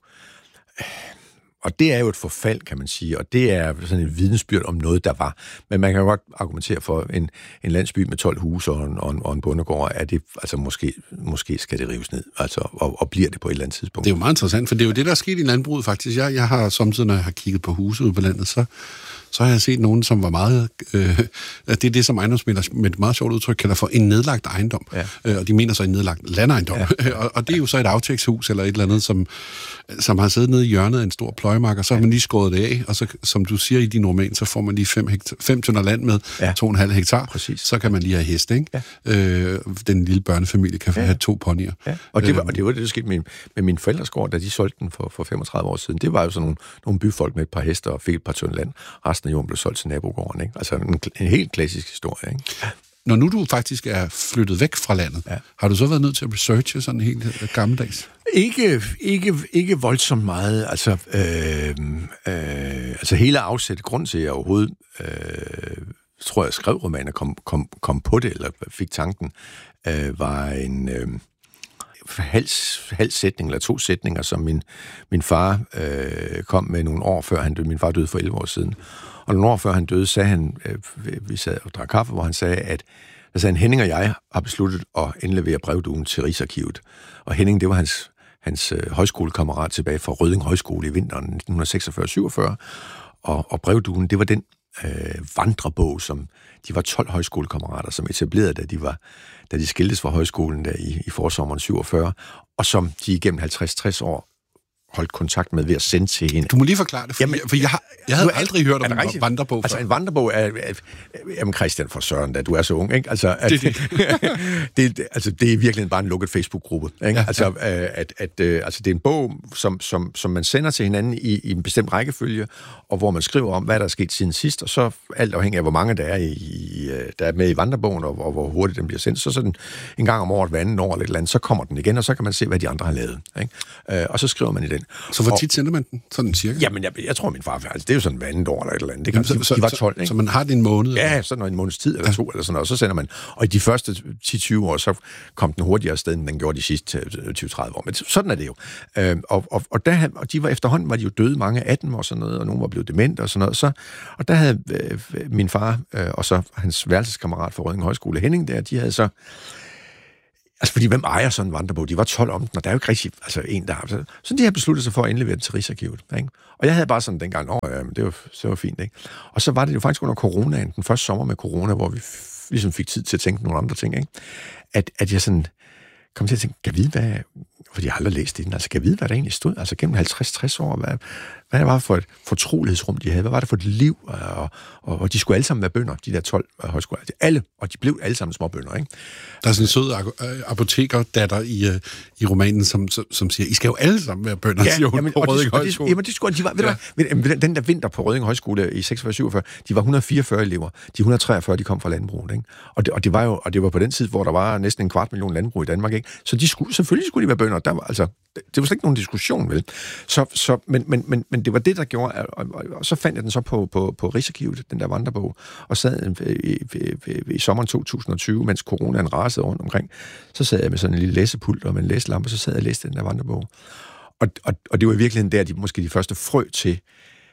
og det er jo et forfald, kan man sige, og det er sådan en vidensbyrd om noget, der var. Men man kan jo godt argumentere for en, en landsby med tolv huse og en, og en, og en bondegård, at det, altså måske, måske skal det rives ned, altså, og, og bliver det på et eller andet tidspunkt. Det er jo meget interessant, for det er jo det, der er sket i landbruget faktisk. Jeg, jeg har samtidig, når jeg har kigget på huse ude på landet, så så har jeg set nogen, som var meget... Øh, det er det, som ejendomsmæglere med et meget sjovt udtryk kalder for en nedlagt ejendom. Ja. Øh, og de mener så en nedlagt landejendom. Ja. og, og det er jo så et aftægtshus eller et eller andet, som, som har siddet nede i hjørnet af en stor pløjemark, og så har man lige skåret det af, og så, som du siger i din roman, så får man lige fem, hektar, fem tønder land med ja. to komma fem hektar. Præcis. Så kan man lige have heste, ikke? Ja. Øh, den lille børnefamilie kan ja. have to ponyer. Ja. Og, det var, og det var det, der skete med, med min forældres gård, da de solgte den for, for femogtredive år siden. Det var jo sådan nogle, nogle byfolk med et par hester og fik et par tønder land. Resten af jorden blev solgt til nabogården, ikke? Altså en, en helt klassisk historie, ikke? Når nu du faktisk er flyttet væk fra landet, ja. Har du så været nødt til at researche sådan helt gammeldags? Ikke, ikke, ikke voldsomt meget. Altså, øh, øh, altså hele afsættet grund til, at jeg overhovedet, øh, tror jeg, skrev romaner, kom, kom, kom på det, eller fik tanken, øh, var en... Øh, halv, halv sætning, eller to sætninger, som min, min far øh, kom med nogle år før han døde. Min far døde for elleve år siden. Og nogle år før han døde, sagde han, øh, vi sad og drak kaffe, hvor han sagde, at altså, Henning og jeg har besluttet at indlevere brevduen til Rigsarkivet. Og Henning, det var hans, hans øh, højskolekammerat tilbage fra Rødding Højskole i vinteren nitten seksogfyrre syvogfyrre. Og, og brevduen, det var den øh, vandrebog, som de var tolv højskolekammerater, som etablerede, da de, var, da de skiltes fra højskolen der i, i forsommeren syvogfyrre, og som de igennem halvtreds til tres år holdt kontakt med ved at sende til hende. Du må lige forklare det, for, jamen, jeg, for jeg, har, jeg havde aldrig hørt om en vandrebog. Altså en vandrebog er, er, jamen Christian for Søren, da du er så ung, ikke? Altså, at, det, det. det, altså, det er virkelig bare en lukket Facebook-gruppe, ikke? Ja, altså, ja. At, at, at, altså, det er en bog, som, som, som man sender til hinanden i, i en bestemt rækkefølge, og hvor man skriver om, hvad der er sket siden sidst, og så alt afhængig af, hvor mange der er, i, der er med i vandrebogen, og, og hvor hurtigt den bliver sendt, så sådan en gang om året, hver anden år eller et eller andet, så kommer den igen, og så kan man se, hvad de andre har lavet, ikke? Og så skriver man i den. Så hvor tit sender man den? Sådan cirka? Jamen, jeg, jeg tror, min far, altså, det er jo sådan hver andet år eller et eller andet. Det kan, Jamen, så, de, de var tolv, så, ikke? Så man har det en måned? Ja, sådan en måneds tid eller ja. to, eller sådan noget, og så sender man. Og i de første ti til tyve år, så kom den hurtigere sted, end den gjorde de sidste tyve til tredive år. Men sådan er det jo. Øhm, og, og, og, der, og de var efterhånden, var de jo døde, mange af dem og sådan noget, og nogle var blevet dement og sådan noget. Så, og der havde øh, min far øh, og så hans værelseskammerat fra Rødding Højskole, Henning, der, de havde så altså, fordi hvem ejer sådan en vandrebog? De var tolv om den, og der er jo ikke rigtig altså, en, der har... Så, så de havde besluttet sig for at indlevere den til Rigsarkivet, ikke? Og jeg havde bare sådan dengang, åh, ja, men det var, det var fint, ikke? Og så var det jo faktisk under coronaen, den første sommer med corona, hvor vi f- ligesom fik tid til at tænke nogle andre ting, ikke? At, at jeg sådan kom til at tænke, kan jeg vide, hvad... Fordi jeg har aldrig læst det, altså kan jeg vide, hvad der egentlig stod? Altså gennem halvtreds til tres år, hvad, hvad det var for et fortrolighedsrum, de havde? Hvad var det for et liv? Og, og, og de skulle alle sammen være bønder, de der tolv uh, højskoler. Alle, og de blev alle sammen små bønder, ikke? Der er sådan en sød apotekerdatter i, uh, i romanen, som, som, som siger, I skal jo alle sammen være bønder, ja, siger hun, jamen, på Rødding Højskole. Jamen, de skulle, de var, ja. ved du, den der vinter på Rødding Højskole i seksogfyrre syvogfyrre, de var et hundrede og fireogfyrre elever. De et hundrede og treogfyrre, de kom fra landbruget, ikke? Og det, og det var jo og det var på den tid, hvor der var næsten en kvart million landbrug i Danmark, ikke? Så de skulle, selvfølgelig skulle de være bønder. Der var, altså, det, det var slet ikke nogen diskussion, vel? Så, så, men, men, men, men det var det, der gjorde, og, og, og så fandt jeg den så på, på, på Rigsarkivet, den der vandrebog, og sad i, i, i, i sommeren to tusind og tyve, mens coronaen rasede rundt omkring, så sad jeg med sådan en lille læsepult og med en læselampe, så sad jeg og læste den der vandrebog. Og, og, og det var i virkeligheden der, de, måske de første frø til,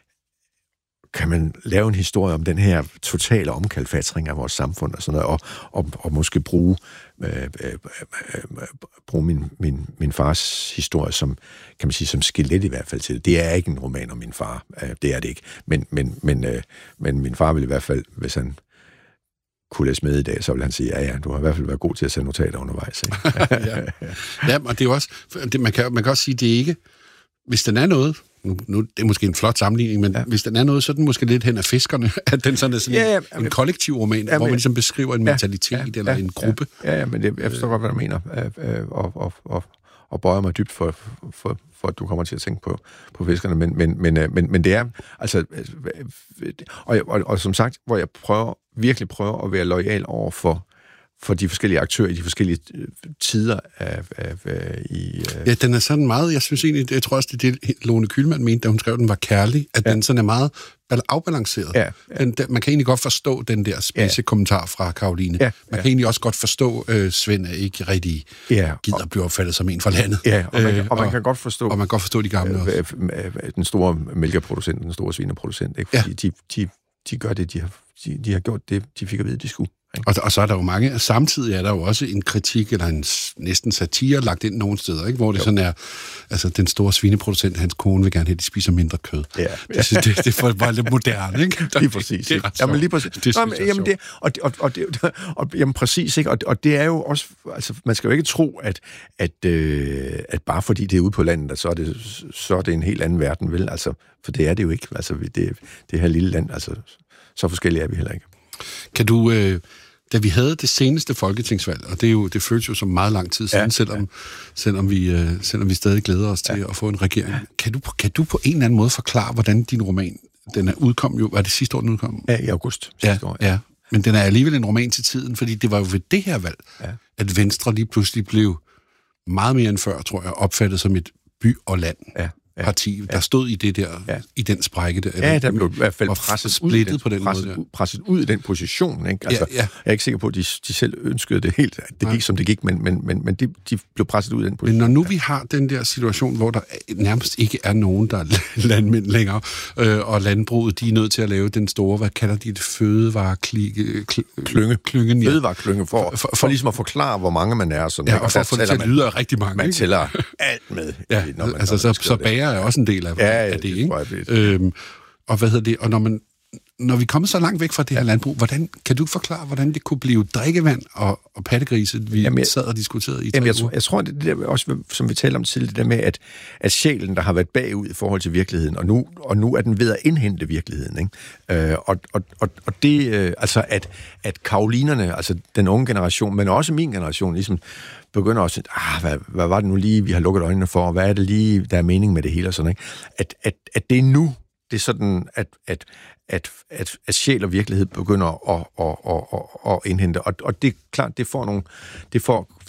kan man lave en historie om den her totale omkalfatring af vores samfund og sådan noget, og, og, og måske bruge, øh, øh, øh, bruge min, min, min fars historie som, kan man sige, som skelet i hvert fald til det. Det er ikke en roman om min far, øh, det er det ikke. Men, men, men, øh, men min far ville i hvert fald, hvis han kunne læse med i dag, så ville han sige, ja, ja, du har i hvert fald været god til at sende notater undervejs. ja. ja, og det er jo også, det, man, kan, man kan også sige, det er ikke, hvis den er noget, nu, nu det er måske en flot sammenligning, men ja. hvis den er noget, så er den måske lidt hen af fiskerne, at den sådan er sådan ja, ja, en, en kollektiv roman, ja, hvor man ligesom beskriver en mentalitet ja, ja, eller ja, en gruppe. Ja, ja, men det, jeg forstår godt, hvad du mener, og, og, og, og bøjer mig dybt for, for, for, at du kommer til at tænke på, på fiskerne, men, men, men, men, men det er, altså, og, og, og som sagt, hvor jeg prøver, virkelig prøver at være loyal over for for de forskellige aktører i de forskellige tider af, af, af i... Ja, den er sådan meget, jeg synes egentlig, jeg tror også, det er det, Lone Kühlmann mente, da hun skrev, den var kærlig, at ja. den sådan er meget afbalanceret. Ja, ja. Den, den, man kan egentlig godt forstå den der spidse ja. kommentar fra Caroline. Ja, man ja. kan egentlig også godt forstå, øh, Svend er ikke rigtig ja, gider at blive opfattet som en fra landet. Ja, og man, øh, og man og, kan godt forstå... Og man kan godt forstå de gamle øh, også. Den store mælkeproducent, den store svineproducent, ikke? Fordi ja. de, de, de gør det, de har, de, de har gjort det, de fik at vide, de skulle. Og, og så er der jo mange, samtidig er der jo også en kritik, eller en næsten satire, lagt ind nogle steder, ikke? Hvor det jo. sådan er, altså den store svineproducent, hans kone vil gerne have, at de spiser mindre kød. Ja. Det, synes, det, det er bare lidt moderne, ikke? Lige præcis. Det er jamen lige præcis. Det Nå, men, jamen, det, og, og, og, det, og jamen præcis, ikke? Og, og det er jo også, altså man skal jo ikke tro, at, at, øh, at bare fordi det er ude på landet, at så er det, så er det en helt anden verden, vel? Altså, for det er det jo ikke. Altså det, det her lille land, altså så forskellige er vi heller ikke. Kan du, øh, da vi havde det seneste folketingsvalg, og det, er jo, det føles jo som meget lang tid siden, ja, selvom, ja. selvom, vi, øh, selvom vi stadig glæder os til ja. at få en regering. Kan du, kan du på en eller anden måde forklare, hvordan din roman, den er udkom jo, var det sidste år, den udkom? Ja, i august sidste ja, år. Ja. ja, men den er alligevel en roman til tiden, fordi det var jo ved det her valg, ja. at Venstre lige pludselig blev meget mere end før, tror jeg, opfattet som et by og land. Ja. parti, der ja. stod i det der, ja. i den sprække der. Ja, der blev i hvert fald presset ud, den, på den presset, måde, presset ud i den position, ikke? Altså, ja, ja. Jeg er ikke sikker på, at de, de selv ønskede det helt. Det gik, ja. som det gik, men, men, men, men de, de blev presset ud i den position. Men når nu vi har den der situation, hvor der nærmest ikke er nogen, der er landmænd længere, øh, og landbruget, de er nødt til at lave den store, hvad kalder de det, fødevareklynge? Klynge. Klyngen, ja. Fødevareklynge, for, for, for, for ligesom at forklare, hvor mange man er. Sådan, ja, og for at få det til at lyde af rigtig mange. Man tæller alt med. Ja, når man, altså, når så, så bager er også en del af, ja, ja, af det, ikke? Det øhm, og hvad hedder det? Og når man når vi kommer så langt væk fra det her landbrug, hvordan, kan du forklare, hvordan det kunne blive drikkevand og, og pattegrise, vi jamen, jeg, sad og diskuterede i jamen, jeg, tror, jeg tror, det, det der også, som vi talte om tidligere, det der med, at, at sjælen, der har været bagud i forhold til virkeligheden, og nu, og nu er den ved at indhente virkeligheden. Ikke? Øh, og, og, og, og det, øh, altså at, at karolinerne, altså den unge generation, men også min generation, ligesom begynder også at ah, hvad, hvad var det nu lige, vi har lukket øjnene for, og hvad er det lige, der er mening med det hele, og sådan, ikke? At, at, at det er nu, det er sådan, at, at, at, at, at sjæl og virkelighed begynder at, at, at, at indhente. Og, og det er klart, det får nogle... Det får,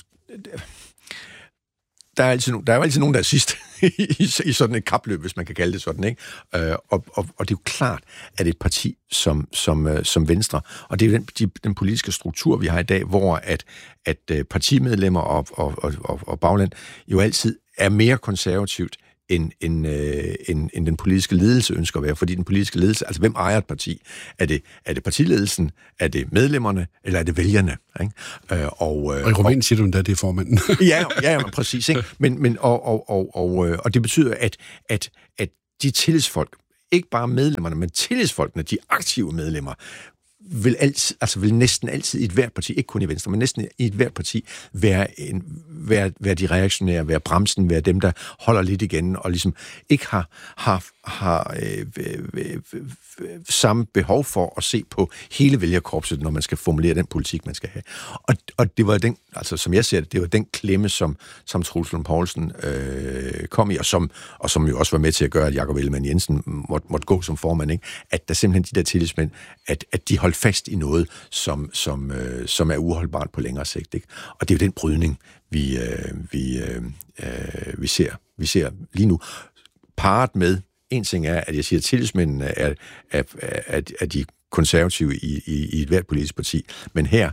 der, er altid, der er jo altid nogen, der er sidst i, i sådan et kapløb, hvis man kan kalde det sådan, ikke? Og, og, og det er jo klart, at et parti som, som, som Venstre, og det er jo den, de, den politiske struktur, vi har i dag, hvor at, at partimedlemmer og, og, og, og bagland jo altid er mere konservativt, End, end, øh, end, end den politiske ledelse ønsker at være. Fordi den politiske ledelse, altså hvem ejer et parti? Er det, er det partiledelsen? Er det medlemmerne? Eller er det vælgerne? Ikke? Øh, og, øh, og i Rumænien siger du endda, det er formanden. ja, ja, ja, præcis. Ikke? Men, men, og, og, og, og, og det betyder, at, at, at de tillidsfolk, ikke bare medlemmerne, men tillidsfolkene, de aktive medlemmer, vil, altid, altså vil næsten altid i et hvert parti, ikke kun i Venstre, men næsten i et hvert parti, være, en, være, være de reaktionære, være bremsen, være dem, der holder lidt igen, og ligesom ikke har, har, har øh, øh, øh, samme behov for at se på hele vælgerkorpset, når man skal formulere den politik, man skal have. Og, og det var den, altså som jeg ser det, det var den klemme, som, som Troels Lund Poulsen øh, kom i, og som, og som jo også var med til at gøre, at Jakob Ellemann-Jensen måtte, måtte gå som formand, ikke? At der simpelthen de der tillidsmænd, at, at de holdt fast i noget, som, som, øh, som er uholdbart på længere sigt, ikke? Og det er jo den brydning, vi, øh, vi, øh, vi, ser, vi ser lige nu. Parret med, en ting er, at jeg siger, at tillidsmændene er, er, er, er de konservative i, i, i et hvert politisk parti, men her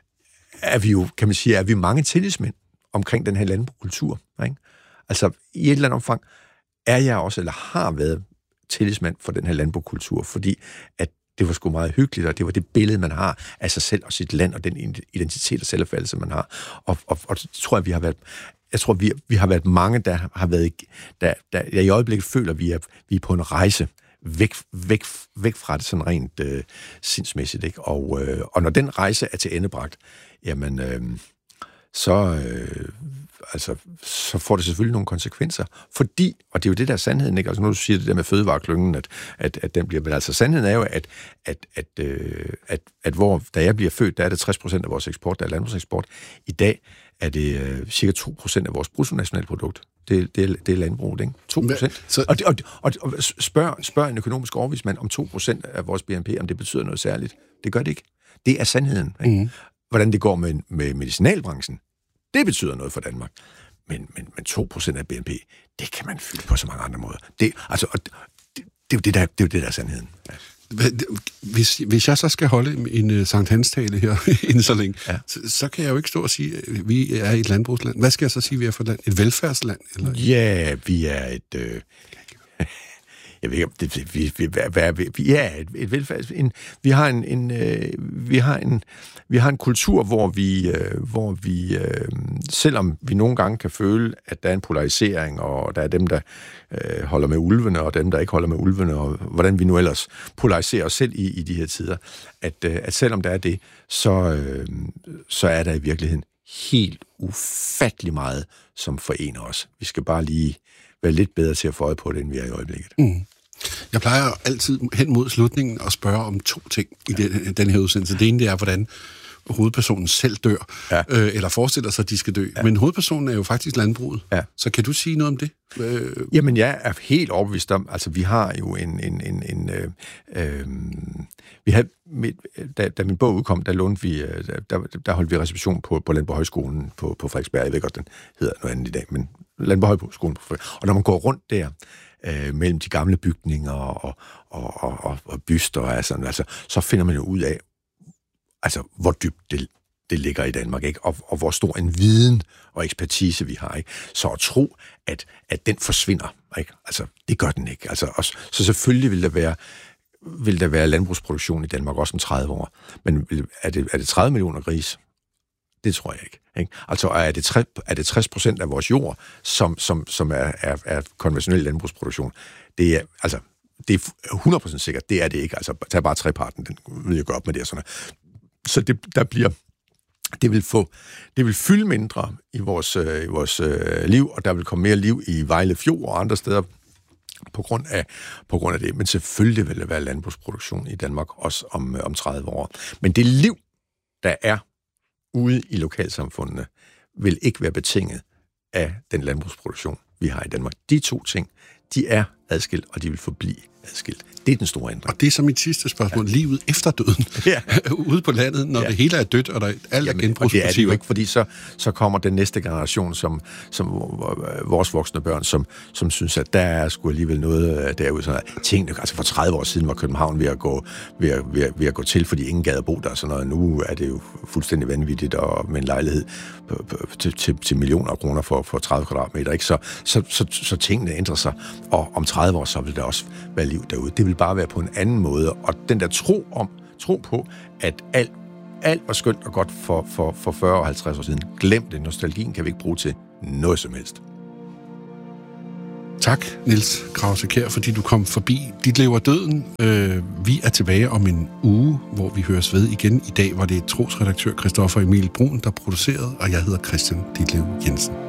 er vi jo, kan man sige, er vi mange tillidsmænd omkring den her landbrugskultur, ikke? Altså, i et eller andet omfang er jeg også, eller har været tillidsmand for den her landbrugskultur, fordi at det var sgu meget hyggeligt, og det var det billede, man har af sig selv og sit land, og den identitet og selvopfattelse, man har. Og, og, og det tror jeg, vi har været... Jeg tror, vi, vi har været mange, der har været... Der, der, jeg i øjeblikket føler, at vi er, vi er på en rejse væk, væk, væk fra det sådan rent øh, sindsmæssigt, ikke? Og, øh, og når den rejse er til endebragt, jamen... Øh, så... Øh, altså, så får det selvfølgelig nogle konsekvenser. Fordi, og det er jo det der sandheden, ikke? Altså, nu siger det der med fødevareklyngen, at, at, at den bliver... Men altså, sandheden er jo, at, at, at, øh, at, at hvor, da jeg bliver født, der er det tres procent af vores eksport, der er landbrugseksport. I dag er det øh, cirka to procent af vores bruttonationalprodukt. Det, det, er, det er landbruget, ikke? to procent. Så... Og, og, og, og spørg, spørg en økonomisk overvismand om to procent af vores B N P, om det betyder noget særligt. Det gør det ikke. Det er sandheden, ikke? Mm. Hvordan det går med, med medicinalbranchen, det betyder noget for Danmark. Men, men, men to procent af B N P, det kan man fylde på så mange andre måder. Det, altså, det, det, det, er jo det, der, det er jo det, der er sandheden. Ja. Hvis, hvis jeg så skal holde en uh, Sankt Hans-tale her inden så længe, ja. så, så kan jeg jo ikke stå og sige, at vi er et landbrugsland. Hvad skal jeg så sige, vi er for et land? Et velfærdsland? Eller? Ja, vi er et... Øh... Jeg ved ikke, det, vi, vi, hvad, vi, vi er et, et velfærds... En, vi har en, en, øh, vi har en, vi har en kultur, hvor vi, øh, hvor vi øh, selvom vi nogle gange kan føle, at der er en polarisering, og der er dem, der øh, holder med ulvene, og dem, der ikke holder med ulvene, og hvordan vi nu ellers polariserer os selv i, i de her tider, at, øh, at selvom der er det, så, øh, så er der i virkeligheden helt ufattelig meget, som forener os. Vi skal bare lige være lidt bedre til at få øje på det, end vi er i øjeblikket. Mm. Jeg plejer altid hen mod slutningen at spørge om to ting i den, den her udsendelse. Det ene, det er, hvordan hovedpersonen selv dør, ja. øh, eller forestiller sig, at de skal dø. Ja. Men hovedpersonen er jo faktisk landbruget. Ja. Så kan du sige noget om det? Øh... Jamen, jeg er helt overbevist om, altså vi har jo en... en, en, en øh, øh, vi havde, med, da, da min bog udkom, der lånte vi, der, der holdt vi reception på, på Landbohøjskolen på, på Frederiksberg. Jeg ved godt, den hedder noget andet i dag, men Landbohøjskolen på Frederiksberg. Og når man går rundt der, øh, mellem de gamle bygninger og, og, og, og, og byster, altså, altså, så finder man jo ud af, altså, hvor dybt det, det ligger i Danmark, ikke? Og, og hvor stor en viden og ekspertise vi har, ikke? Så at tro, at, at den forsvinder, ikke? Altså, det gør den ikke. Altså, også, så selvfølgelig vil der være vil der være landbrugsproduktion i Danmark også om tredive år. Men er det, er det tredive millioner gris? Det tror jeg ikke. Ikke? Altså er det, tres, er det tres procent af vores jord, som, som, som er, er, er konventionel landbrugsproduktion? Det er, altså, det er hundrede procent sikkert, det er det ikke. Altså, tag bare treparten, den vil jeg gøre op med det og sådan noget. Så det, der bliver, det vil få, det vil fylde mindre i vores, øh, i vores øh, liv, og der vil komme mere liv i Vejle Fjord og andre steder på grund af, på grund af det. Men selvfølgelig vil der være landbrugsproduktion i Danmark også om, om tredive år. Men det liv, der er ude i lokalsamfundene, vil ikke være betinget af den landbrugsproduktion, vi har i Danmark. De to ting, de er adskilt, og de vil forblive adskilt. Det er den store ændring. Og det er så mit sidste spørgsmål. Ja. Livet efter døden. Ja. Ude på landet, når ja. det hele er dødt, og der alt er genbrugsmotiver. Det er det jo ikke, fordi så, så kommer den næste generation, som, som vores voksne børn, som, som synes, at der er sgu alligevel noget derude. Sådan noget. Tingene, altså for tredive år siden var København ved at gå, ved at, ved at, ved at gå til, fordi ingen gad at bo der. Sådan noget. Nu er det jo fuldstændig vanvittigt, og med en lejlighed på, på, til, til, til millioner af kroner for, for tredive kvadratmeter. Ikke? Så, så, så, så tingene ændrer sig, og om tredive år, så vil der også være liv derude. Det vil bare være på en anden måde, og den der tro om, tro på, at alt, alt var skønt og godt for, for, for fyrre og halvtreds år siden. Glem det. Nostalgien kan vi ikke bruge til noget som helst. Tak, Niels Krause-Kjær, fordi du kom forbi Dit Lever Døden. Øh, vi er tilbage om en uge, hvor vi høres ved igen. I dag var det trosredaktør Christoffer Emil Brun, der producerede, og jeg hedder Christian Ditlev Jensen.